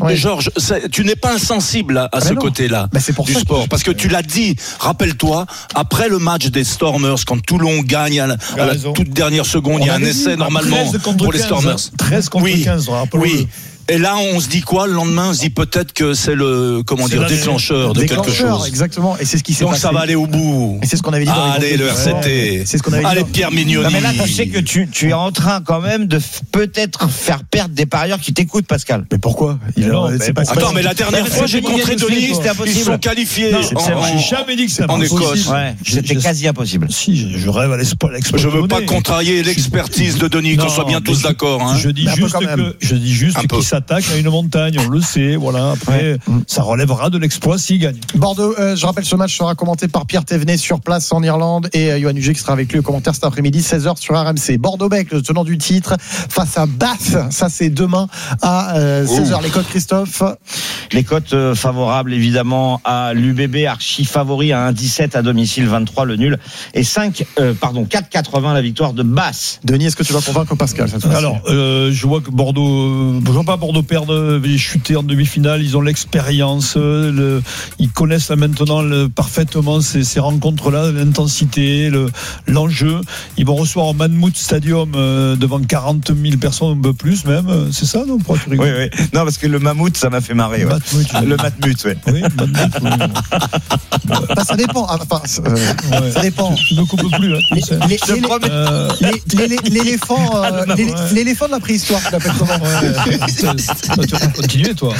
tu n'es pas insensible à ce côté-là du sport. Parce que tu l'as dit, rappelle-toi, après le match des Stormers, quand Toulon gagne à la toute dernière seconde, il y a un essai normalement pour les Stormers. 13 contre 15, oui. Et là, on se dit quoi le lendemain? On se dit peut-être que c'est le déclencheur de quelque chose. Exactement. Et c'est ce qui s'est passé. Donc ça va aller au bout. Et c'est ce qu'on avait dit. Allez, le RCT. C'est ce qu'on avait dit. Allez, Pierre Mignoni. Non, mais là, tu sais que tu es en train quand même de peut-être faire perdre des parieurs qui t'écoutent, Pascal. Mais pourquoi? Attends, mais la dernière fois, j'ai montré Denis, ils sont qualifiés. J'ai jamais dit que c'était en Écosse. C'était quasi impossible. Si, je rêve à l'espoir. Je veux pas contrarier l'expertise de Denis, qu'on soit bien tous d'accord. Je dis juste qu'il s'attaque à une montagne, on le sait. Voilà. Après, ça relèvera de l'exploit s'il gagne. Bordeaux, je rappelle, ce match sera commenté par Pierre Thévenet sur place en Irlande et Yoann Huget qui sera avec lui au commentaire cet après-midi, 16h sur RMC. Bordeaux-Bègles, le tenant du titre, face à Bath. Ça, c'est demain à 16h. Les cotes, Christophe? Les cotes favorables, évidemment, à l'UBB, archi favori à 1,17 à domicile, 23 le nul et 4,80 la victoire de Bath. Denis, est-ce que tu vas convaincre Pascal cette fois-ci? Alors, je vois que Bordeaux, je vois pas Bordeaux perdre, chuter en demi-finale. Ils ont l'expérience, ils connaissent là maintenant parfaitement ces rencontres-là, l'intensité, l'enjeu. Ils vont recevoir au Monmouth Stadium devant 40 000 personnes, un peu plus même. C'est ça, non? Pourquoi tu rigoles? Oui. Non, parce que le Mammouth, ça m'a fait marrer. Ouais. Le Matmut, oui. Oui, Matmut, oui. Ça dépend. Ça dépend. Je ne coupe plus. L'éléphant de la préhistoire, tu l'appelles comment? Tu vas continuer, toi.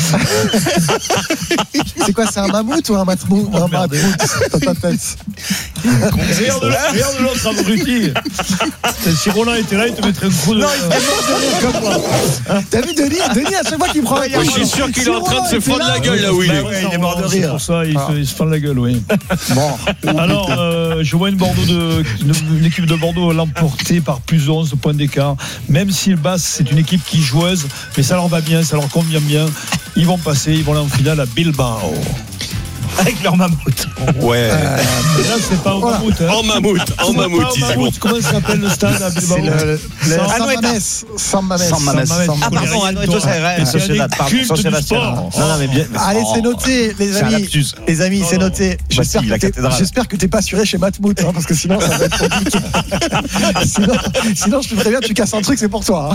C'est quoi, c'est un mammouth ou un matmout? Un mammouth dans ta tête. Regarde l'autre abruti. Si Roland était là, il te mettrait un coup de. Non, il fait mort de rire comme moi. T'as vu Denis, à chaque fois qu'il prend. Je suis sûr qu'il est en train de se fendre la gueule là où il est. Il est mort de rire. C'est pour ça, il se fend la gueule, oui. Bon. Alors, je vois une équipe de Bordeaux l'emporter par plus de 11 points d'écart. Même si le Basse, c'est une équipe qui joueuse, mais ça leur va bien, ça leur convient bien. Ils vont passer, ils vont aller en finale à Bilbao. Avec leur mammouth. Ouais. Mais là, c'est pas au mammouth. Hein. En mammouth, ils Comment ça s'appelle le stade à Bilbao? San Mamés. Ah, pardon, Anoeto, c'est Sociedad. Pardon, Sociedad. Non, mais bien. Allez, c'est noté, les amis. Les amis, c'est noté. J'espère que t'es pas assuré chez Matmouth, parce que sinon, ça va être compliqué. Sinon, je te préviens, tu casses un truc, c'est pour toi.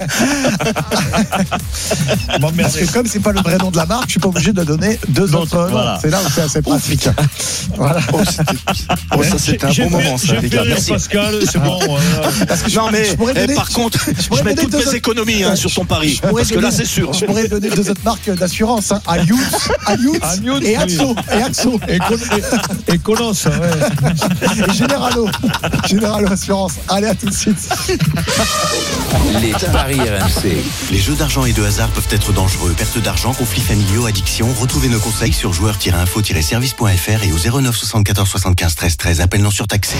Parce que comme c'est pas le vrai nom de la marque, je suis pas obligé de donner deux autres noms. C'est là où c'est assez pratique. Voilà. Ça, c'était un bon moment, ça, les gars. Merci. Pascal, c'est bon. Parce que non, mais par contre, je mets toutes mes économies sur ton pari. Parce que là, c'est sûr. Je pourrais donner deux autres marques d'assurance. Allianz et Axo. Et Colosse. Et Généralo Assurance. Allez, à tout de suite. Les paris RMC. Les jeux d'argent et de hasard peuvent être dangereux. Perte d'argent, conflits familiaux, addiction. Retrouvez nos conseils sur joueurs-info-service.fr et au 09 74 75 13 13. Appel non surtaxé.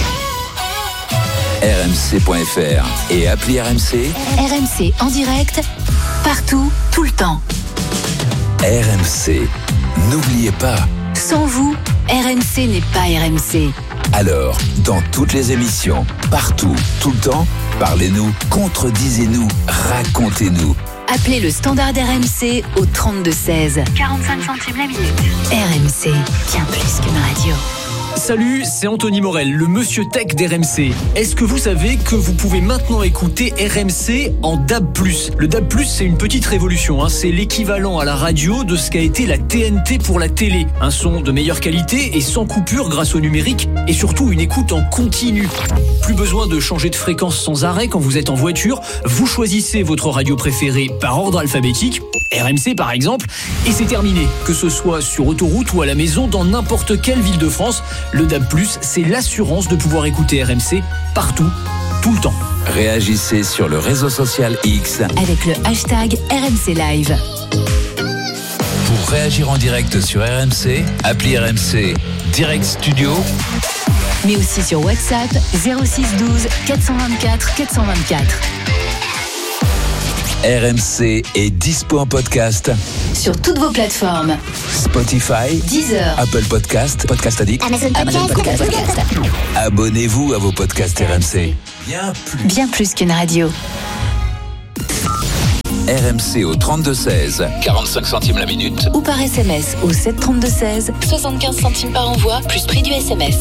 RMC.fr et appli RMC. RMC en direct, partout, tout le temps. RMC. N'oubliez pas. Sans vous, RMC n'est pas RMC. Alors, dans toutes les émissions, partout, tout le temps, parlez-nous, contredisez-nous, racontez-nous. Appelez le standard RMC au 32-16. 45 centimes la minute. RMC, bien plus qu'une radio. Salut, c'est Anthony Morel, le monsieur tech d'RMC. Est-ce que vous savez que vous pouvez maintenant écouter RMC en DAB+. Le DAB+, c'est une petite révolution, c'est l'équivalent à la radio de ce qu'a été la TNT pour la télé. Un son de meilleure qualité et sans coupure grâce au numérique et surtout une écoute en continu. Plus besoin de changer de fréquence sans arrêt quand vous êtes en voiture. Vous choisissez votre radio préférée par ordre alphabétique, RMC par exemple, et c'est terminé. Que ce soit sur autoroute ou à la maison, dans n'importe quelle ville de France, le DAB+, c'est l'assurance de pouvoir écouter RMC partout, tout le temps. Réagissez sur le réseau social X avec le hashtag RMC Live. Pour réagir en direct sur RMC, appli RMC Direct Studio, mais aussi sur WhatsApp 06 12 424 424. RMC est dispo en podcast sur toutes vos plateformes. Spotify, Deezer, Apple Podcast, Podcast Addict, Amazon Podcast. Abonnez-vous à vos podcasts RMC. Bien plus qu'une radio. RMC au 32-16, 45 centimes la minute. Ou par SMS au 732-16, 75 centimes par envoi, plus prix du SMS.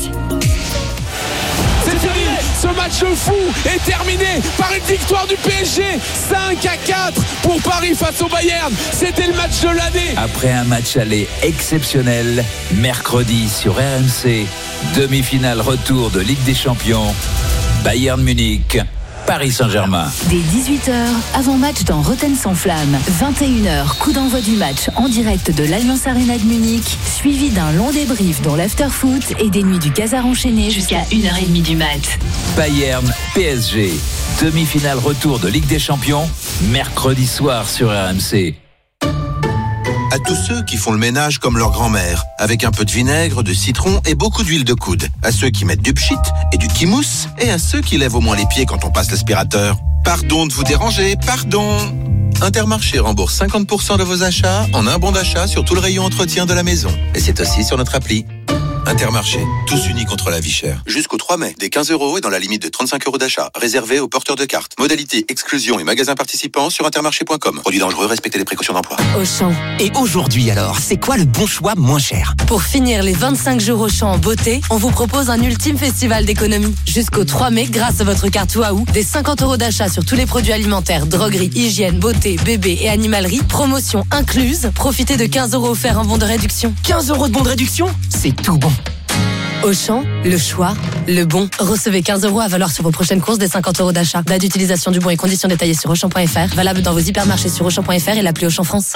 C'est fini, ce match fou est terminé par une victoire du PSG 5-4 pour Paris face au Bayern. C'était le match de l'année. Après un match aller exceptionnel, mercredi sur RMC, demi-finale retour de Ligue des Champions, Bayern Munich, Paris Saint-Germain. Dès 18h, avant-match dans Rotten sans flamme. 21h, coup d'envoi du match en direct de l'Allianz Arena de Munich, suivi d'un long débrief dans l'after-foot et des nuits du Casar enchaîné jusqu'à 1h30 du mat. Bayern PSG, demi-finale retour de Ligue des Champions, mercredi soir sur RMC. À tous ceux qui font le ménage comme leur grand-mère, avec un peu de vinaigre, de citron et beaucoup d'huile de coude. À ceux qui mettent du pchit et du kimousse, et à ceux qui lèvent au moins les pieds quand on passe l'aspirateur. Pardon de vous déranger, pardon. Intermarché rembourse 50% de vos achats en un bon d'achat sur tout le rayon entretien de la maison. Et c'est aussi sur notre appli. Intermarché, tous unis contre la vie chère. Jusqu'au 3 mai, des 15 € et dans la limite de 35 € d'achat, réservé aux porteurs de cartes. Modalité, exclusion et magasins participants sur intermarché.com. Produits dangereux, respectez les précautions d'emploi. Auchan. Et aujourd'hui alors, c'est quoi le bon choix moins cher? Pour finir les 25 jours Auchan en beauté, on vous propose un ultime festival d'économie. Jusqu'au 3 mai, grâce à votre carte Waouh, des 50 € d'achat sur tous les produits alimentaires, droguerie, hygiène, beauté, bébé et animalerie. Promotion incluse. Profitez de 15 € offerts en bon de réduction. 15 € de bon de réduction? C'est tout bon. Auchan, le choix, le bon. Recevez 15 € à valoir sur vos prochaines courses des 50 € d'achat. Date d'utilisation du bon et conditions détaillées sur Auchan.fr. Valable dans vos hypermarchés sur Auchan.fr et l'appli Auchan France.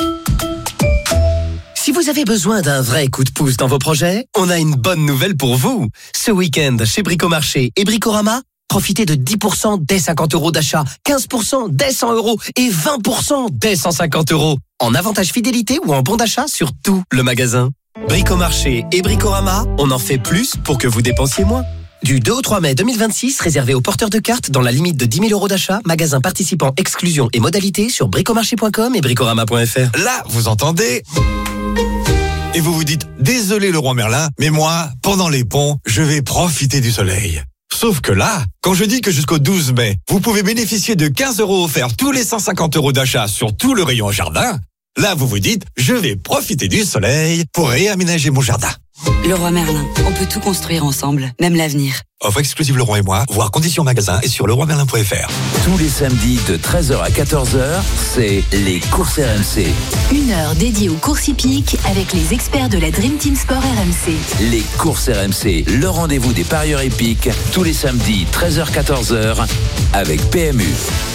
Si vous avez besoin d'un vrai coup de pouce dans vos projets, on a une bonne nouvelle pour vous. Ce week-end, chez Bricomarché et Bricorama, profitez de 10% dès 50 € d'achat, 15% dès 100 € et 20% dès 150 € en avantage fidélité ou en bon d'achat sur tout le magasin. Bricomarché et Bricorama, on en fait plus pour que vous dépensiez moins. Du 2 au 3 mai 2026, réservé aux porteurs de cartes dans la limite de 10 000 € d'achat, magasin participant, exclusion et modalités sur bricomarché.com et bricorama.fr. Là, vous entendez ? Et vous vous dites, désolé Leroy Merlin, mais moi, pendant les ponts, je vais profiter du soleil. Sauf que là, quand je dis que jusqu'au 12 mai, vous pouvez bénéficier de 15 € offerts tous les 150 € d'achat sur tout le rayon jardin, là, vous vous dites, je vais profiter du soleil pour réaménager mon jardin. Leroy Merlin, on peut tout construire ensemble, même l'avenir. Offre exclusive Leroy et moi, voir conditions magasin et sur leroymerlin.fr. Tous les samedis de 13h à 14h, c'est les courses RMC. Une heure dédiée aux courses hippiques avec les experts de la Dream Team Sport RMC. Les courses RMC, le rendez-vous des parieurs hippiques, tous les samedis 13h-14h avec PMU.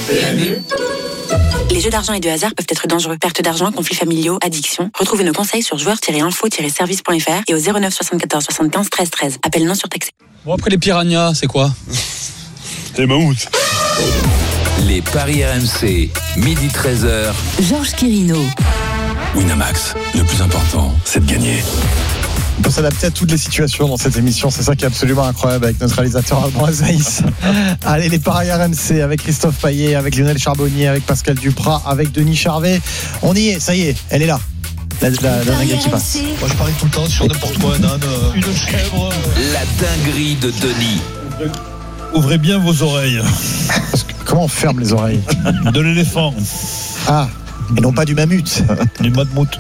Les jeux d'argent et de hasard peuvent être dangereux. Perte d'argent, conflits familiaux, addiction. Retrouvez nos conseils sur joueurs-info-service.fr et au 09 74 75 13 13. Appel non surtaxé. Bon, après les piranhas, c'est quoi? C'est les mammouths. Les paris RMC, midi 13h. Georges Quirino. Winamax, le plus important, c'est de gagner. On peut s'adapter à toutes les situations dans cette émission. C'est ça qui est absolument incroyable avec notre réalisateur Alban Azaïs. Allez, les paris RMC avec Christophe Payet, avec Lionel Charbonnier, avec Pascal Duprat, avec Denis Charvet. On y est, ça y est, elle est là. La dinguerie qui passe. Moi, je parie tout le temps sur n'importe quoi, un âne, une chèvre. La dinguerie de Denis. Ouvrez bien vos oreilles. Comment on ferme les oreilles? De l'éléphant. Ah, et non pas du mammouth. Du mammouth.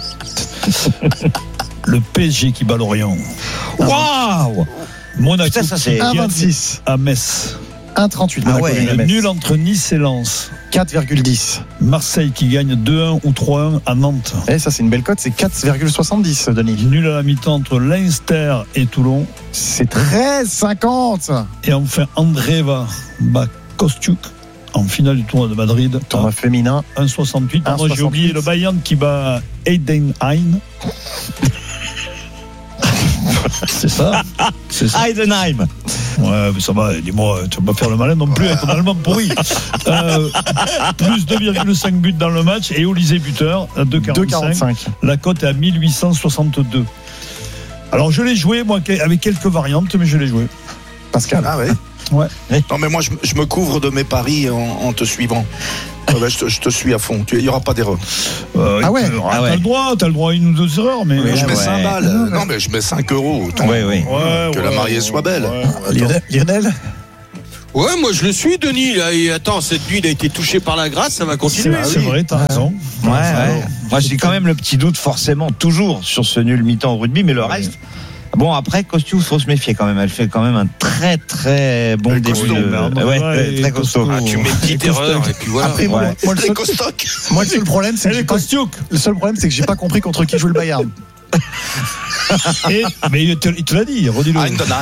Le PSG qui bat Lorient. Waouh! Monaco, ça c'est 1,26 à Metz. 1,38. Ah ouais, le nul entre Nice et Lens. 4,10. Marseille qui gagne 2-1 ou 3-1 à Nantes. Et ça, c'est une belle cote, c'est 4,70, Denis. Nul à la mi-temps entre Leinster et Toulon. C'est 13,50. Et enfin, Andreva Kostiuk en finale du tournoi de Madrid. Tournoi féminin. 1,68. Pardon, j'ai oublié le Bayern qui bat Heidenheim. C'est ça. Heidenheim. Ouais, mais ça va, dis-moi, tu vas pas faire le malin non plus avec ton allemand pourri. Plus 2,5 buts dans le match et Olysée buteur à 2,45. La cote est à 1862. Alors je l'ai joué, moi, avec quelques variantes, mais je l'ai joué. Pascal. Ah ouais. Ouais. Non, mais moi, je me couvre de mes paris en te suivant. Je te suis à fond. Il n'y aura pas d'erreur. Ah ouais. T'as le droit à une ou deux erreurs, mais. Je mets 5 balles. Non, mais je mets 5 euros. Que la mariée soit belle. Lionel. Ouais, moi je le suis, Denis. Là, et attends, cette nuit, il a été touché par la grâce, ça va continuer. C'est vrai, t'as raison. Ouais. Moi, j'ai quand même le petit doute, forcément, toujours sur ce nul mi-temps au rugby, mais le reste. Bon, après, Kosciusz, faut se méfier quand même. Elle fait quand même un très très bon début. Très costaud. Ah, tu mets une petite erreur et puis voilà. Après, moi, le seul problème, c'est que j'ai pas compris contre qui joue le Bayern. Mais il te l'a dit, redis-le.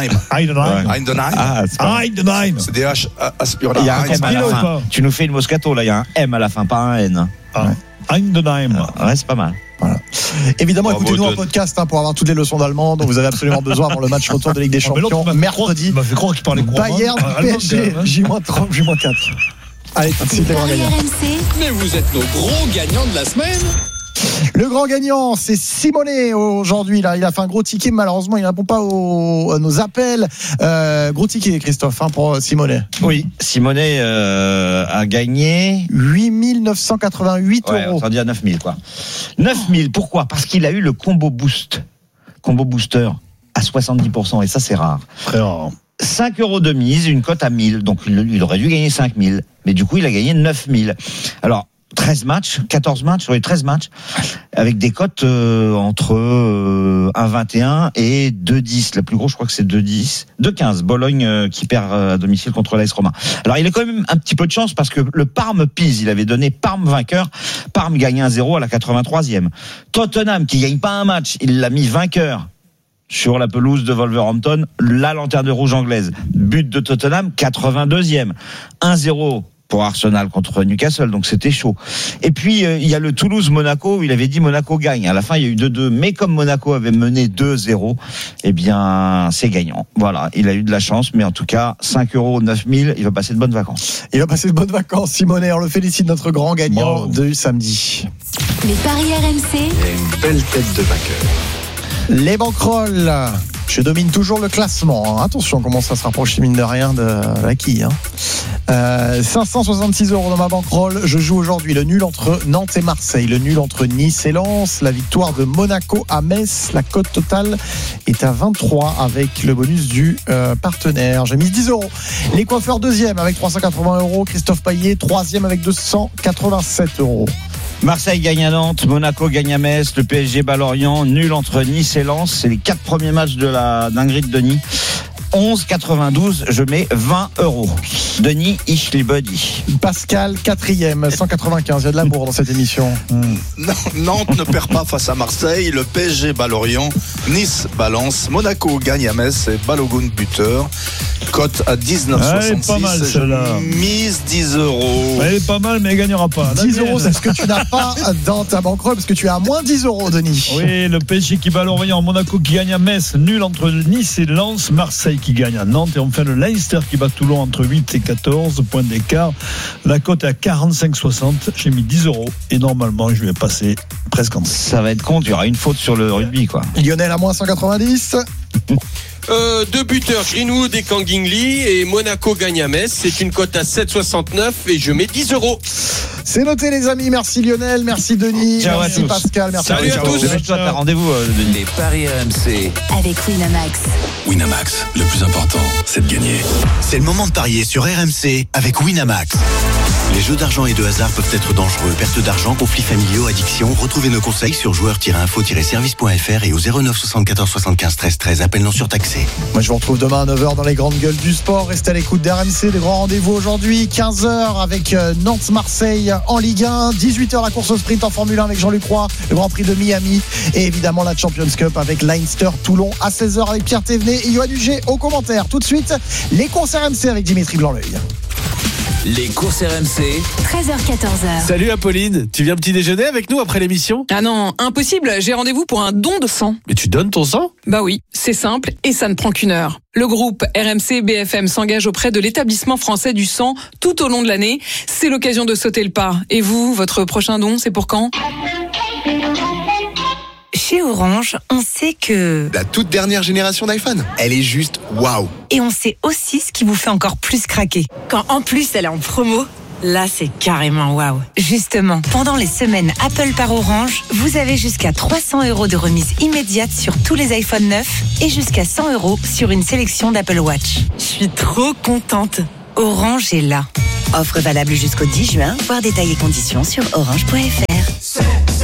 Heidenheim. C'est des H aspirés. Il y a un M à la fin. Tu nous fais une Moscato, là, il y a un M à la fin, pas un N. Heidenheim. Ouais, c'est pas mal. Voilà. Évidemment, écoutez-nous en podcast pour avoir toutes les leçons d'allemand dont vous avez absolument besoin pour le match retour de Ligue des Champions mercredi. Il m'a fait croire qu'il parlait Bayern PSG J-30 J-4. Allez, tout de suite les grands gagnants. Mais vous êtes nos gros gagnants de la semaine. Le grand gagnant, c'est Simonet aujourd'hui. Là, il a fait un gros ticket. Malheureusement, il ne répond pas à nos appels. Gros ticket, Christophe, pour Simonet. Oui, Simonet a gagné 8 988 euros. On dit à 9 000, quoi. 9 000, pourquoi ? Parce qu'il a eu le combo booster à 70%. Et ça, c'est rare. Très rare. 5 euros de mise, une cote à 1000. Donc, il aurait dû gagner 5 000. Mais du coup, il a gagné 9 000. Alors, 14 matchs, avec des cotes entre 1,21 et 2,10. La plus grosse, je crois que c'est 2,10. 2,15. Bologne qui perd à domicile contre l'AS Roma. Alors, il a quand même un petit peu de chance parce que le Parme-Pise, il avait donné Parme vainqueur. Parme gagne 1-0 à la 83e. Tottenham, qui gagne pas un match, il l'a mis vainqueur sur la pelouse de Wolverhampton, la lanterne rouge anglaise. But de Tottenham, 82e. 1-0 pour Arsenal contre Newcastle, donc c'était chaud. Et puis il y a le Toulouse-Monaco où il avait dit Monaco gagne. À la fin il y a eu 2-2, mais comme Monaco avait mené 2-0, eh bien c'est gagnant. Voilà, il a eu de la chance, mais en tout cas 5 euros, 9 000, il va passer de bonnes vacances. Il va passer de bonnes vacances, Simonet. On le félicite, notre grand gagnant de samedi. Les paris RMC. Il a une belle tête de vainqueur. Les banquerolles. Je domine toujours le classement. Attention, comment ça se rapproche, mine de rien, de l'acquis. 566 euros dans ma bankroll. Je joue aujourd'hui le nul entre Nantes et Marseille, le nul entre Nice et Lens, la victoire de Monaco à Metz. La cote totale est à 23 avec le bonus du partenaire. J'ai mis 10 euros. Les coiffeurs deuxième avec 380 euros. Christophe Payet troisième avec 287 euros. Marseille gagne à Nantes, Monaco gagne à Metz, le PSG bat Lorient, nul entre Nice et Lens. C'est les 4 premiers matchs de la dinguerie de Denis. 11,92, je mets 20 euros. Denis, ich liebe dich. Pascal, quatrième, 195. Il y a de l'amour dans cette émission. Non, Nantes ne perd pas face à Marseille. Le PSG bat Lorient. Nice balance. Monaco gagne à Metz et Balogun buteur. Cote à 19,66. Pas mal celle-là. Mise 10 euros. Elle est pas mal, mais elle gagnera pas. 10 euros, c'est ce que tu n'as pas dans ta banquerolle parce que tu es à moins 10 euros, Denis. Oui, le PSG qui bat Lorient, Monaco qui gagne à Metz, nul entre Nice et Lens, Marseille qui gagne à Nantes et enfin le Leinster qui bat Toulon entre 8 et 14 points d'écart. La cote est à 45,60. J'ai mis 10 euros et normalement je vais passer presque en dessous. Ça va être con, il y aura une faute sur le rugby, quoi. Lionel à moins 190. 2 buteurs, Greenwood et Kangin Lee, et Monaco gagne à Metz. C'est une cote à 7,69 et je mets 10 euros. C'est noté, les amis. Merci Lionel, merci Denis, ciao, merci Pascal, merci Salut à tous. T'as rendez-vous, Denis. Les paris RMC Avec Winamax. Winamax, le plus important, c'est de gagner. C'est le moment de parier sur RMC avec Winamax. Les jeux d'argent et de hasard peuvent être dangereux. Perte d'argent, conflits familiaux, addiction. Retrouvez nos conseils sur joueurs-info-service.fr et au 09 74 75 13 13. Appel non surtaxé. Moi, je vous retrouve demain à 9h dans les grandes gueules du sport. Restez à l'écoute d'RMC. Des grands rendez-vous aujourd'hui. 15h avec Nantes-Marseille en Ligue 1. 18h la course au sprint en Formule 1 avec Jean-Luc Roy. Le Grand Prix de Miami. Et évidemment la Champions Cup avec Leinster-Toulon à 16h avec Pierre Thévenet et Yoann Huget au commentaire. Tout de suite, les courses RMC avec Dimitri Blanc-L'œil. Les courses RMC. 13h-14h. Salut Apolline, tu viens petit déjeuner avec nous après l'émission ? Ah non, impossible, j'ai rendez-vous pour un don de sang. Mais tu donnes ton sang ? Bah oui, c'est simple et ça ne prend qu'une heure. Le groupe RMC BFM s'engage auprès de l'établissement français du sang tout au long de l'année. C'est l'occasion de sauter le pas. Et vous, votre prochain don, c'est pour quand ? Chez Orange, on sait que... La toute dernière génération d'iPhone, elle est juste waouh. Et on sait aussi ce qui vous fait encore plus craquer. Quand en plus elle est en promo, là c'est carrément waouh. Justement, pendant les semaines Apple par Orange, vous avez jusqu'à 300 € de remise immédiate sur tous les iPhone 9 et jusqu'à 100 € sur une sélection d'Apple Watch. Je suis trop contente. Orange est là. Offre valable jusqu'au 10 juin, voir détails et conditions sur orange.fr.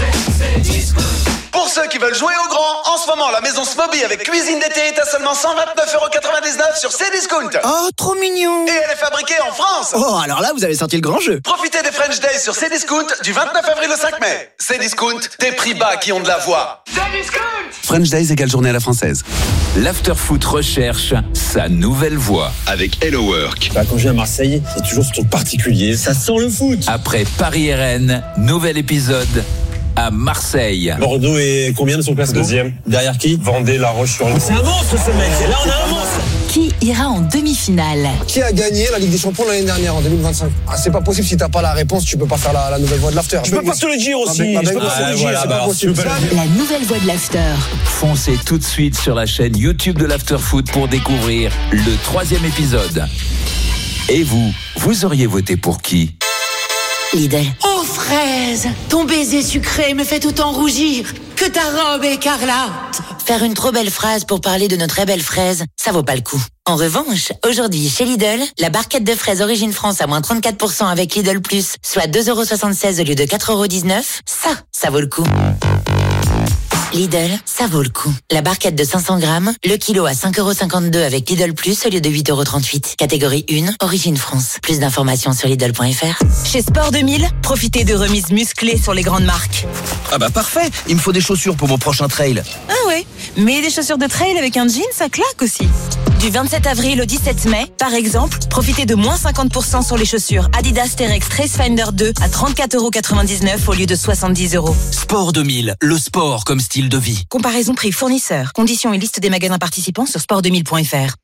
Pour ceux qui veulent jouer au grand, en ce moment, la maison Smoby avec cuisine d'été est à seulement 129,99 € sur Cdiscount. Oh, trop mignon. Et elle est fabriquée en France. Oh, alors là, vous avez sorti le grand jeu. Profitez des French Days sur Cdiscount du 29 avril au 5 mai. Cdiscount, des prix bas qui ont de la voix. Cdiscount. French Days égale journée à la française. L'Afterfoot recherche sa nouvelle voix. Avec Hello Work. Quand je viens à Marseille, c'est toujours ce truc particulier. Ça sent le foot. Après Paris-RN, nouvel épisode à Marseille. Bordeaux est combien de son classement ? Deuxième. Derrière qui ? Vendée, La Roche-sur-Yon. C'est un monstre ce mec. Là on a un monstre. Qui ira en demi-finale ? Qui a gagné la Ligue des Champions l'année dernière en 2025 ? C'est pas possible, si t'as pas la réponse, tu peux pas faire la nouvelle voix de l'after. Je peux pas te le dire aussi. C'est pas possible. La nouvelle voix de l'after. Foncez tout de suite sur la chaîne YouTube de l'Afterfoot pour découvrir le 3e épisode. Et vous auriez voté pour qui ? Lidl. Oh fraise, ton baiser sucré me fait autant rougir que ta robe écarlate. Faire une trop belle phrase pour parler de nos très belles fraises, ça vaut pas le coup. En revanche, aujourd'hui chez Lidl, la barquette de fraises Origine France à moins 34% avec Lidl Plus, soit 2,76 € au lieu de 4,19 €, ça vaut le coup. Lidl, ça vaut le coup. La barquette de 500 grammes, le kilo à 5,52 € avec Lidl Plus au lieu de 8,38 €. Catégorie 1, Origine France. Plus d'informations sur Lidl.fr. Chez Sport 2000, profitez de remises musclées sur les grandes marques. Ah bah parfait, il me faut des chaussures pour mon prochain trail. Ah ouais, mais des chaussures de trail avec un jean, ça claque aussi. Du 27 avril au 17 mai, par exemple, profitez de moins 50% sur les chaussures Adidas Terex Tracefinder 2 à 34,99 € au lieu de 70 €. Sport 2000, le sport comme style de vie. Comparaison prix fournisseur. Conditions et liste des magasins participants sur sport2000.fr.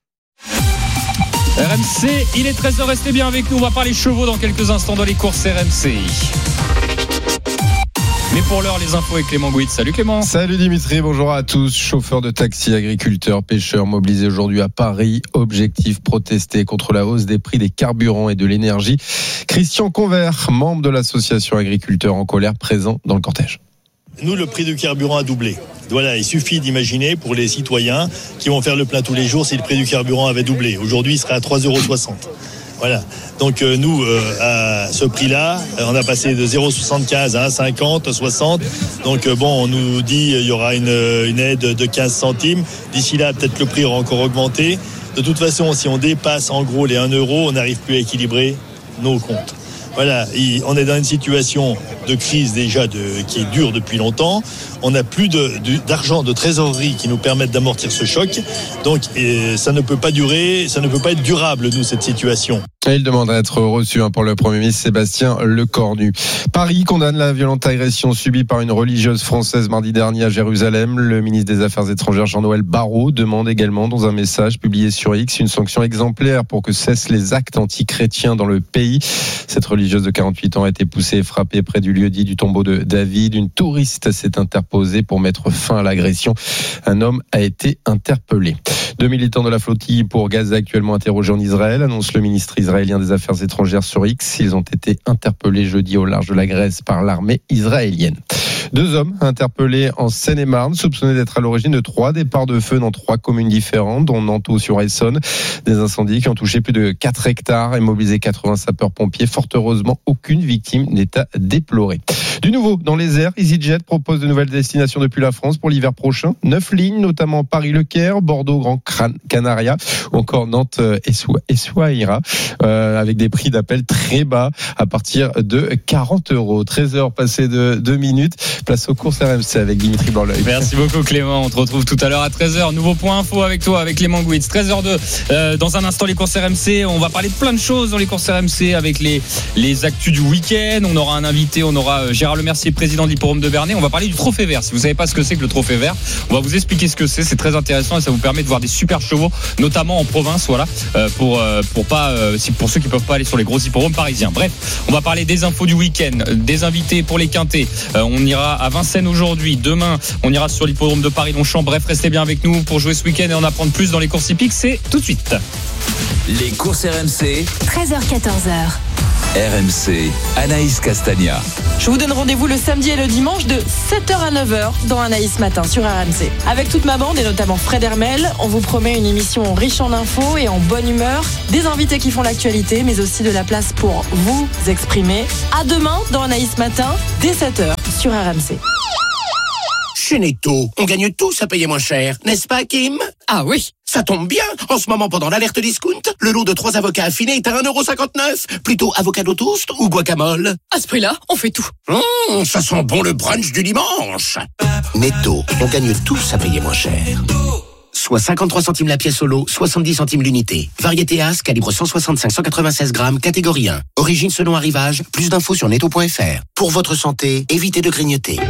RMC, il est 13h, restez bien avec nous. On va parler chevaux dans quelques instants dans les courses RMC. Mais pour l'heure, les infos avec Clément Gouit. Salut Clément. Salut Dimitri, bonjour à tous. Chauffeurs de taxi, agriculteurs, pêcheurs mobilisés aujourd'hui à Paris. Objectif, protester contre la hausse des prix des carburants et de l'énergie. Christian Convert, membre de l'association agriculteurs en colère, présent dans le cortège. Nous, le prix du carburant a doublé. Voilà, il suffit d'imaginer pour les citoyens qui vont faire le plein tous les jours si le prix du carburant avait doublé. Aujourd'hui, il serait à 3,60 €. Voilà. Donc nous, à ce prix-là, on a passé de 0,75 à 1,50, 60. Donc bon, on nous dit il y aura une aide de 15 centimes. D'ici là, peut-être le prix aura encore augmenté. De toute façon, si on dépasse en gros les 1 €, on n'arrive plus à équilibrer nos comptes. Voilà, on est dans une situation de crise déjà qui dure depuis longtemps. On n'a plus d'argent, de trésorerie qui nous permettent d'amortir ce choc. Donc ça ne peut pas durer, ça ne peut pas être durable, nous, cette situation. Et il demande à être reçu pour le Premier ministre Sébastien Lecornu. Paris condamne la violente agression subie par une religieuse française mardi dernier à Jérusalem. Le ministre des Affaires étrangères Jean-Noël Barrot demande également dans un message publié sur X une sanction exemplaire pour que cessent les actes antichrétiens dans le pays. Cette religieuse de 48 ans a été poussée et frappée près du lieu dit du tombeau de David. Une touriste s'est interposée pour mettre fin à l'agression. Un homme a été interpellé. 2 militants de la flottille pour Gaza actuellement interrogés en Israël, annonce le ministre israélien des Affaires étrangères sur X. Ils ont été interpellés jeudi au large de la Grèce par l'armée israélienne. 2 hommes interpellés en Seine-et-Marne, soupçonnés d'être à l'origine de 3 départs de feu dans 3 communes différentes, dont Nanteau-sur-Essonne. Des incendies qui ont touché plus de 4 hectares et mobilisé 80 sapeurs-pompiers. Fort heureusement, aucune victime n'est à déplorer. Du nouveau, dans les airs, EasyJet propose de nouvelles destinations depuis la France pour l'hiver prochain. 9 lignes, notamment Paris-Le Caire, Bordeaux-Grand Canaria ou encore Nantes-Essaouira, avec des prix d'appel très bas à partir de 40 €. 13h passées de 2 minutes. Place aux courses RMC avec Dimitri Blanc-L'œil. Merci beaucoup Clément, on te retrouve tout à l'heure à 13h. Nouveau point info avec toi, avec Clément Gouitz. 13h02, dans un instant les courses RMC. On va parler de plein de choses dans les courses RMC avec les actus du week-end. On aura un invité, on aura Gérard Lemercier, président de l'Hippodrome de Bernay. On va parler du Trophée Vert. Si vous savez pas ce que c'est que le Trophée Vert, on va vous expliquer ce que c'est très intéressant et ça vous permet de voir des super chevaux, notamment en province, voilà, pour ceux qui peuvent pas aller sur les gros hippodromes parisiens. Bref, on va parler des infos du week-end, des invités pour les quintés. On ira à Vincennes aujourd'hui, demain on ira sur l'hippodrome de Paris-Longchamp. Bref, restez bien avec nous pour jouer ce week-end et en apprendre plus dans les courses hippiques. C'est tout de suite. Les courses RMC, 13h-14h. RMC, Anaïs Castagna. Je vous donne rendez-vous le samedi et le dimanche de 7h à 9h dans Anaïs Matin sur RMC. Avec toute ma bande et notamment Fred Hermel, on vous promet une émission riche en infos et en bonne humeur, des invités qui font l'actualité, mais aussi de la place pour vous exprimer. À demain dans Anaïs Matin, dès 7h sur RMC. Chez Netto, on gagne tous à payer moins cher, n'est-ce pas Kim? Ah oui. Ça tombe bien, en ce moment pendant l'alerte discount, le lot de 3 avocats affinés est à 1,59€. Plutôt avocado toast ou guacamole? À ce prix-là, on fait tout. Ça sent bon le brunch du dimanche. Netto, on gagne tous à payer moins cher. Soit 53 centimes la pièce au lot, 70 centimes l'unité. Variété As, calibre 165-196 grammes, catégorie 1. Origine selon arrivage, plus d'infos sur netto.fr. Pour votre santé, évitez de grignoter.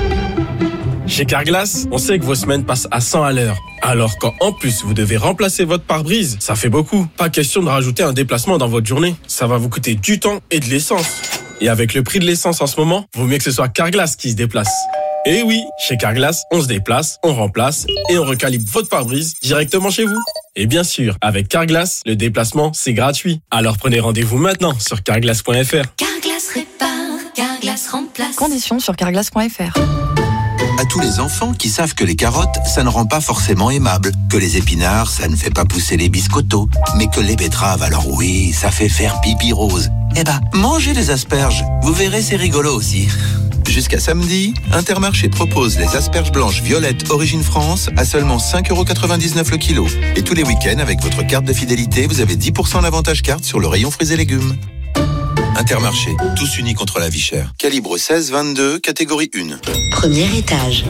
Chez Carglass, on sait que vos semaines passent à 100 à l'heure. Alors quand en plus vous devez remplacer votre pare-brise, ça fait beaucoup. Pas question de rajouter un déplacement dans votre journée. Ça va vous coûter du temps et de l'essence. Et avec le prix de l'essence en ce moment, vaut mieux que ce soit Carglass qui se déplace. Et oui, chez Carglass, on se déplace, on remplace et on recalibre votre pare-brise directement chez vous. Et bien sûr, avec Carglass, le déplacement, c'est gratuit. Alors prenez rendez-vous maintenant sur carglass.fr. Carglass répare, Carglass remplace. Conditions sur carglass.fr. À tous les enfants qui savent que les carottes, ça ne rend pas forcément aimable, que les épinards, ça ne fait pas pousser les biscottos, mais que les betteraves, alors oui, ça fait faire pipi rose. Eh ben, mangez les asperges, vous verrez, c'est rigolo aussi. Jusqu'à samedi, Intermarché propose les asperges blanches violettes Origine France à seulement 5,99€ le kilo. Et tous les week-ends, avec votre carte de fidélité, vous avez 10% d'avantage carte sur le rayon fruits et légumes. Intermarché, tous unis contre la vie chère. Calibre 16-22, catégorie 1. Premier étage.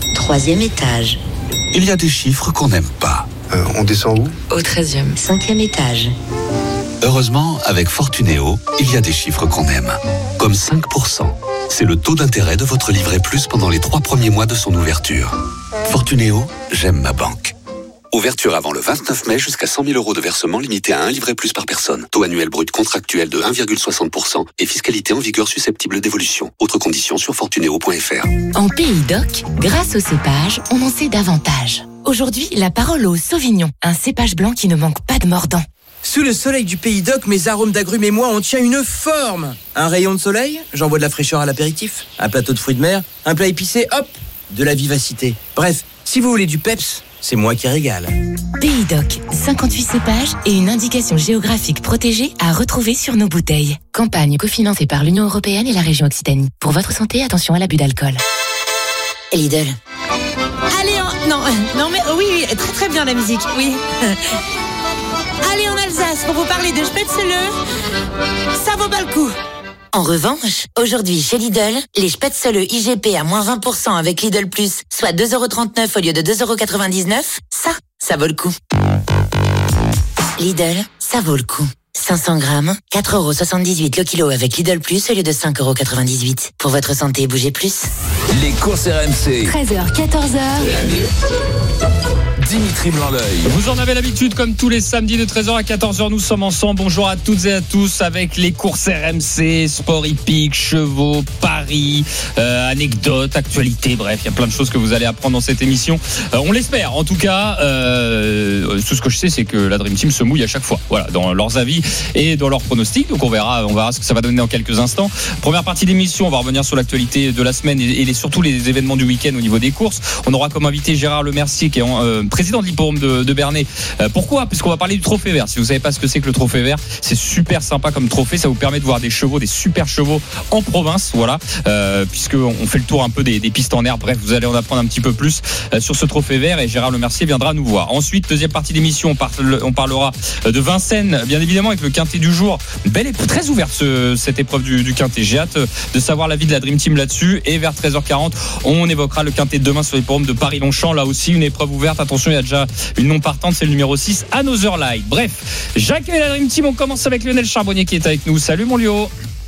3e étage. Il y a des chiffres qu'on n'aime pas. On descend où? Au 13e. 5e étage. Heureusement, avec Fortunéo, il y a des chiffres qu'on aime. Comme 5%. C'est le taux d'intérêt de votre livret plus pendant les 3 premiers mois de son ouverture. Fortunéo, j'aime ma banque. Ouverture avant le 29 mai jusqu'à 100 000 € de versement limité à un livret plus par personne. Taux annuel brut contractuel de 1,60% et fiscalité en vigueur susceptible d'évolution. Autres conditions sur fortunéo.fr. En Pays d'Oc, grâce au cépage, on en sait davantage. Aujourd'hui, la parole au Sauvignon, un cépage blanc qui ne manque pas de mordant. Sous le soleil du Pays d'Oc, mes arômes d'agrumes et moi, on tient une forme. Un rayon de soleil, j'envoie de la fraîcheur à l'apéritif. Un plateau de fruits de mer, un plat épicé, hop, de la vivacité. Bref, si vous voulez du peps, c'est moi qui régale. Pays d'Oc, 58 cépages et une indication géographique protégée à retrouver sur nos bouteilles. Campagne cofinancée par l'Union Européenne et la région Occitanie. Pour votre santé, attention à l'abus d'alcool. Lidl. Allez, non mais oui, très très bien la musique, oui. Allez en Alsace pour vous parler de Spätzle. Ça vaut pas le coup. En revanche, aujourd'hui chez Lidl, les Spätzle IGP à moins 20% avec Lidl Plus, soit 2,39€ au lieu de 2,99€, ça vaut le coup. Lidl, ça vaut le coup. 500 grammes, 4,78€ le kilo avec Lidl Plus au lieu de 5,98€. Pour votre santé, bougez plus. Les courses RMC. 13h, 14h. Dimitri Blanc-L'œil. Vous en avez l'habitude, comme tous les samedis de 13h à 14h, nous sommes ensemble. Bonjour à toutes et à tous avec les courses RMC, sport hippique, chevaux, paris, anecdotes, actualités, bref, il y a plein de choses que vous allez apprendre dans cette émission. On l'espère, en tout cas. Tout ce que je sais, c'est que la Dream Team se mouille à chaque fois, voilà, dans leurs avis et dans leurs pronostics. Donc on verra ce que ça va donner dans quelques instants. Première partie d'émission, on va revenir sur l'actualité de la semaine et surtout les événements du week-end au niveau des courses. On aura comme invité Gérard Lemercier qui est président de l'hippodrome de Bernay. Pourquoi ? Puisqu'on va parler du trophée vert. Si vous savez pas ce que c'est que le trophée vert, c'est super sympa comme trophée. Ça vous permet de voir des chevaux, des super chevaux en province, voilà. Puisqu'on fait le tour un peu des pistes en herbe. Bref, vous allez en apprendre un petit peu plus sur ce trophée vert et Gérard Lemercier viendra nous voir. Ensuite, deuxième partie d'émission, on parlera de Vincennes, bien évidemment, avec le quintet du jour. Belle et très ouverte cette épreuve du quintet. J'ai hâte de savoir l'avis de la Dream Team là-dessus. Et vers 13h40, on évoquera le quintet de demain sur l'hippodrome de Paris-Longchamp. Là aussi, une épreuve ouverte. Attention, il y a déjà une non partante, c'est le numéro 6, Another Light. Bref, j'accueille la Dream Team. On commence avec Lionel Charbonnier qui est avec nous. Salut mon Lio.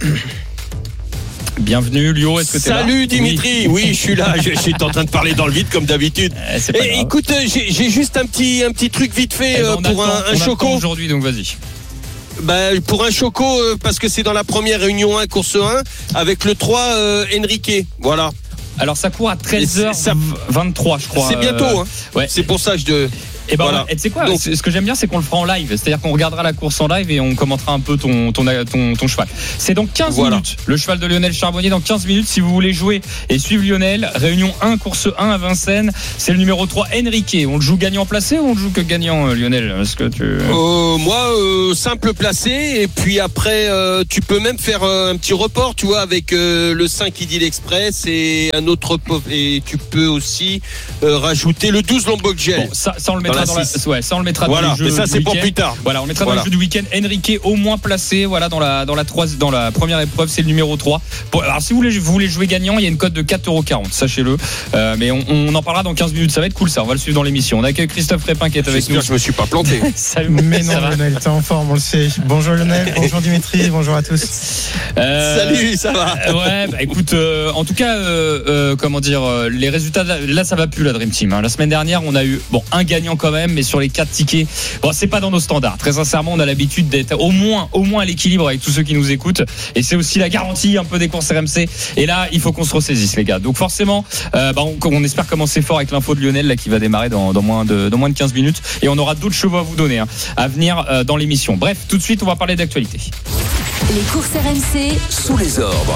Bienvenue Lio, est-ce que t'es là ? Salut Dimitri, oui je suis là, je suis en train de parler dans le vide comme d'habitude. Écoute, j'ai juste un petit truc vite fait pour un choco aujourd'hui, donc vas-y. Pour un choco, parce que c'est dans la première réunion 1, course 1, avec le 3 Enrique, voilà. Alors ça court à 13h23 je crois. C'est bientôt, hein. Ouais. C'est pour ça que je... Et ben voilà. Et tu sais quoi, donc, ce que j'aime bien, c'est qu'on le fera en live. C'est-à-dire qu'on regardera la course en live et on commentera un peu ton cheval. C'est dans 15 minutes. Le cheval de Lionel Charbonnier dans 15 minutes. Si vous voulez jouer et suivre Lionel, réunion 1, course 1 à Vincennes. C'est le numéro 3, Enrique. On le joue gagnant placé ou on le joue que gagnant, Lionel ? Est-ce que tu... Moi, simple placé. Et puis après, tu peux même faire un petit report, tu vois, avec le 5 Idylle Express et un autre. Et tu peux aussi rajouter le 12 Lombok Gel. Bon, ça on le mettra dans on le mettra voilà, dans les jeux. Mais ça c'est pour plus tard. Voilà, on mettra dans les jeux du week-end. Enrique au moins placé, voilà, dans la première épreuve, c'est le numéro 3. Alors si vous voulez jouer gagnant, il y a une cote de 4,40€, sachez-le. Mais on en parlera dans 15 minutes, ça va être cool ça, on va le suivre dans l'émission. On accueille Christophe Répin qui est avec nous. Je me suis pas planté. Salut. Mais non, Lionel, t'es en forme, on le sait. Bonjour Lionel, bonjour Dimitri, bonjour à tous. Salut, ça va. Ouais, écoute, en tout cas, comment dire, les résultats là ça va plus la Dream Team. La semaine dernière, on a eu un gagnant quand même, mais sur les 4 tickets, c'est pas dans nos standards. Très sincèrement, on a l'habitude d'être au moins à l'équilibre avec tous ceux qui nous écoutent, et c'est aussi la garantie un peu des courses RMC. Et là, il faut qu'on se ressaisisse, les gars. Donc forcément, on espère commencer fort avec l'info de Lionel là qui va démarrer dans moins de 15 minutes, et on aura d'autres chevaux à vous donner à venir dans l'émission. Bref, tout de suite, on va parler d'actualité. Les courses RMC sous les ordres.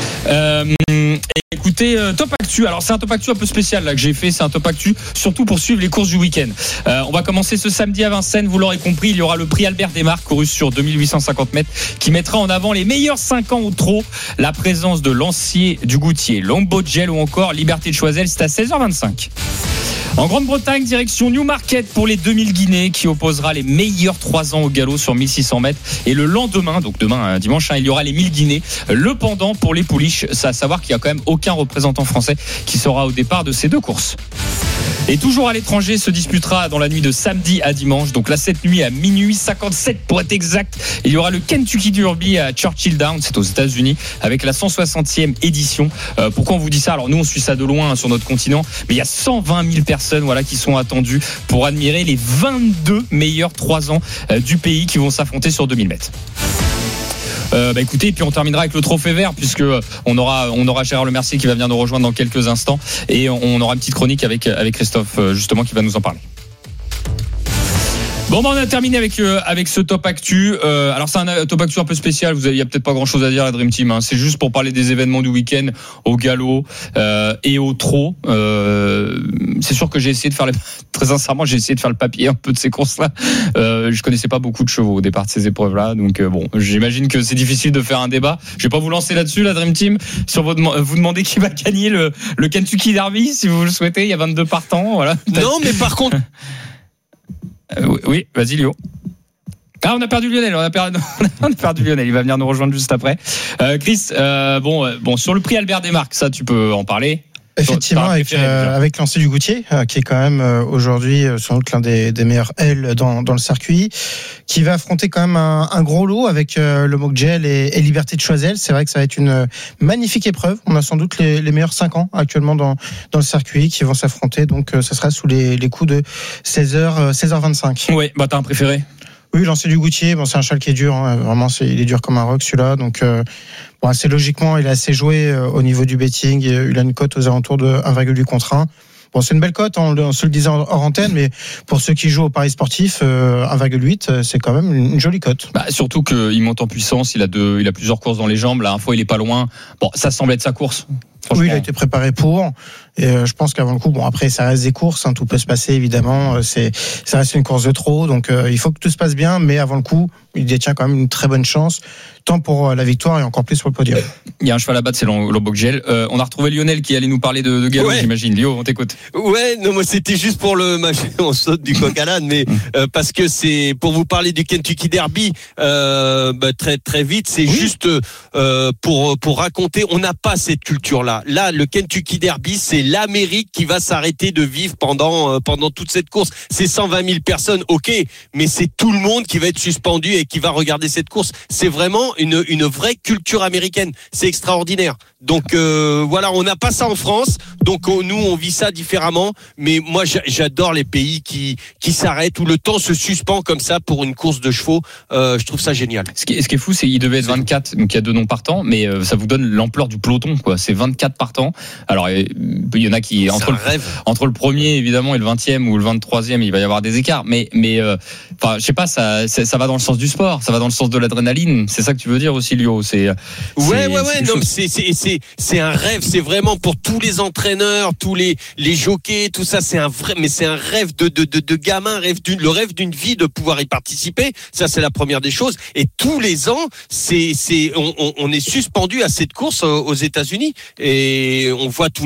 Écoutez, Top Actu. Alors c'est un Top Actu un peu spécial là que j'ai fait. C'est un Top Actu surtout pour suivre les courses du week-end. On va commencer ce samedi à Vincennes. Vous l'aurez compris, il y aura le prix Albert Desmarques couru sur 2850 mètres qui mettra en avant les meilleurs 5 ans au trot. La présence de Lancier, du Goutier, Longboat Gel ou encore Liberté de Choiseul. C'est à 16h25. En Grande-Bretagne, direction Newmarket pour les 2000 Guinées qui opposera les meilleurs 3 ans au galop sur 1600 mètres. Et le lendemain, donc demain dimanche, il y aura les 1000 Guinées. Le pendant pour les pouliches, c'est à savoir qu'il n'y a quand même aucun représentant français qui sera au départ de ces deux courses. Et toujours à l'étranger, se disputera dans la nuit de samedi à dimanche. Donc là, cette nuit à minuit 57 pour être exact, il y aura le Kentucky Derby à Churchill Downs, c'est aux États-Unis, avec la 160e édition. Pourquoi on vous dit ça ? Alors nous, on suit ça de loin sur notre continent, mais il y a 120 000 personnes qui sont attendues pour admirer les 22 meilleurs 3 ans du pays qui vont s'affronter sur 2000 mètres. Écoutez, et puis on terminera avec le trophée vert, puisque on aura Gérard Lemercier qui va venir nous rejoindre dans quelques instants, et on aura une petite chronique avec Christophe justement qui va nous en parler. Bon, on a terminé avec ce Top Actu. Alors c'est un Top Actu un peu spécial. Il y a peut-être pas grand-chose à dire la Dream Team. C'est juste pour parler des événements du week-end au galop et au trot. C'est sûr que j'ai essayé de faire très sincèrement, j'ai essayé de faire le papier un peu de ces courses-là. Je connaissais pas beaucoup de chevaux au départ de ces épreuves-là, donc j'imagine que c'est difficile de faire un débat. Je vais pas vous lancer là-dessus, la Dream Team. Sur vous demander qui va gagner le Kentucky Derby, si vous le souhaitez. Il y a 22 partants, voilà. Non, mais par contre. Oui, vas-y Léo. Ah, on a perdu Lionel, on a perdu Lionel, il va venir nous rejoindre juste après. Chris, sur le prix Albert Desmarques, ça tu peux en parler. Effectivement, avec Lancier du Goutier, qui est quand même aujourd'hui sans doute l'un des meilleurs L dans le circuit, qui va affronter quand même un gros lot avec le Mokgel et Liberté de Choiseul. C'est vrai que ça va être une magnifique épreuve. On a sans doute les meilleurs 5 ans actuellement dans le circuit qui vont s'affronter. Donc ça sera sous les coups de 16h25. Oui, t'as un préféré ? Oui, Lancier du Goutier, c'est un cheval qui est dur, hein. Vraiment, il est dur comme un roc celui-là. Donc, assez logiquement, il est assez joué au niveau du betting. Il a une cote aux alentours de 1,8 contre 1. Bon, c'est une belle cote, on se le disait hors antenne, mais pour ceux qui jouent au pari sportif, 1,8, c'est quand même une jolie cote. Surtout qu'il monte en puissance, il a plusieurs courses dans les jambes. La dernière fois, il est pas loin. Bon, ça semble être sa course. Oui, il a été préparé pour. Et je pense qu'avant le coup, bon après ça reste des courses, tout peut se passer évidemment. Ça reste une course de trop, donc il faut que tout se passe bien. Mais avant le coup, il détient quand même une très bonne chance, tant pour la victoire et encore plus pour le podium. Il y a un cheval à battre, c'est Lobogel. On a retrouvé Lionel qui allait nous parler de galop, j'imagine. Lio, on t'écoute. Ouais, non, moi c'était juste pour le match. On saute du coq à l'âne, mais parce que c'est pour vous parler du Kentucky Derby très très vite. C'est juste pour raconter. On n'a pas cette culture-là. Là, le Kentucky Derby, c'est l'Amérique qui va s'arrêter de vivre pendant toute cette course. C'est 120 000 personnes, ok, mais c'est tout le monde qui va être suspendu et qui va regarder cette course. C'est vraiment une vraie culture américaine. C'est extraordinaire. Donc voilà, on n'a pas ça en France. Donc nous, on vit ça différemment. Mais moi, j'adore les pays qui s'arrêtent, où le temps se suspend comme ça pour une course de chevaux. Je trouve ça génial. Ce qui est fou, c'est qu'il devait être 24, donc il y a 2 noms partants, mais ça vous donne l'ampleur du peloton, quoi. C'est 24 partants. Alors il y en a qui entre le premier évidemment et le 20e ou le 23e, il va y avoir des écarts. Mais enfin, je sais pas, ça va dans le sens du sport, ça va dans le sens de l'adrénaline. C'est ça que tu veux dire aussi, Lio. Ouais. Non, c'est un rêve. C'est vraiment pour tous les entraîneurs, tous les jockeys, tout ça. C'est un rêve de gamin, le rêve d'une vie de pouvoir y participer. Ça, c'est la première des choses. Et tous les ans, on est suspendu à cette course aux États-Unis et on voit tout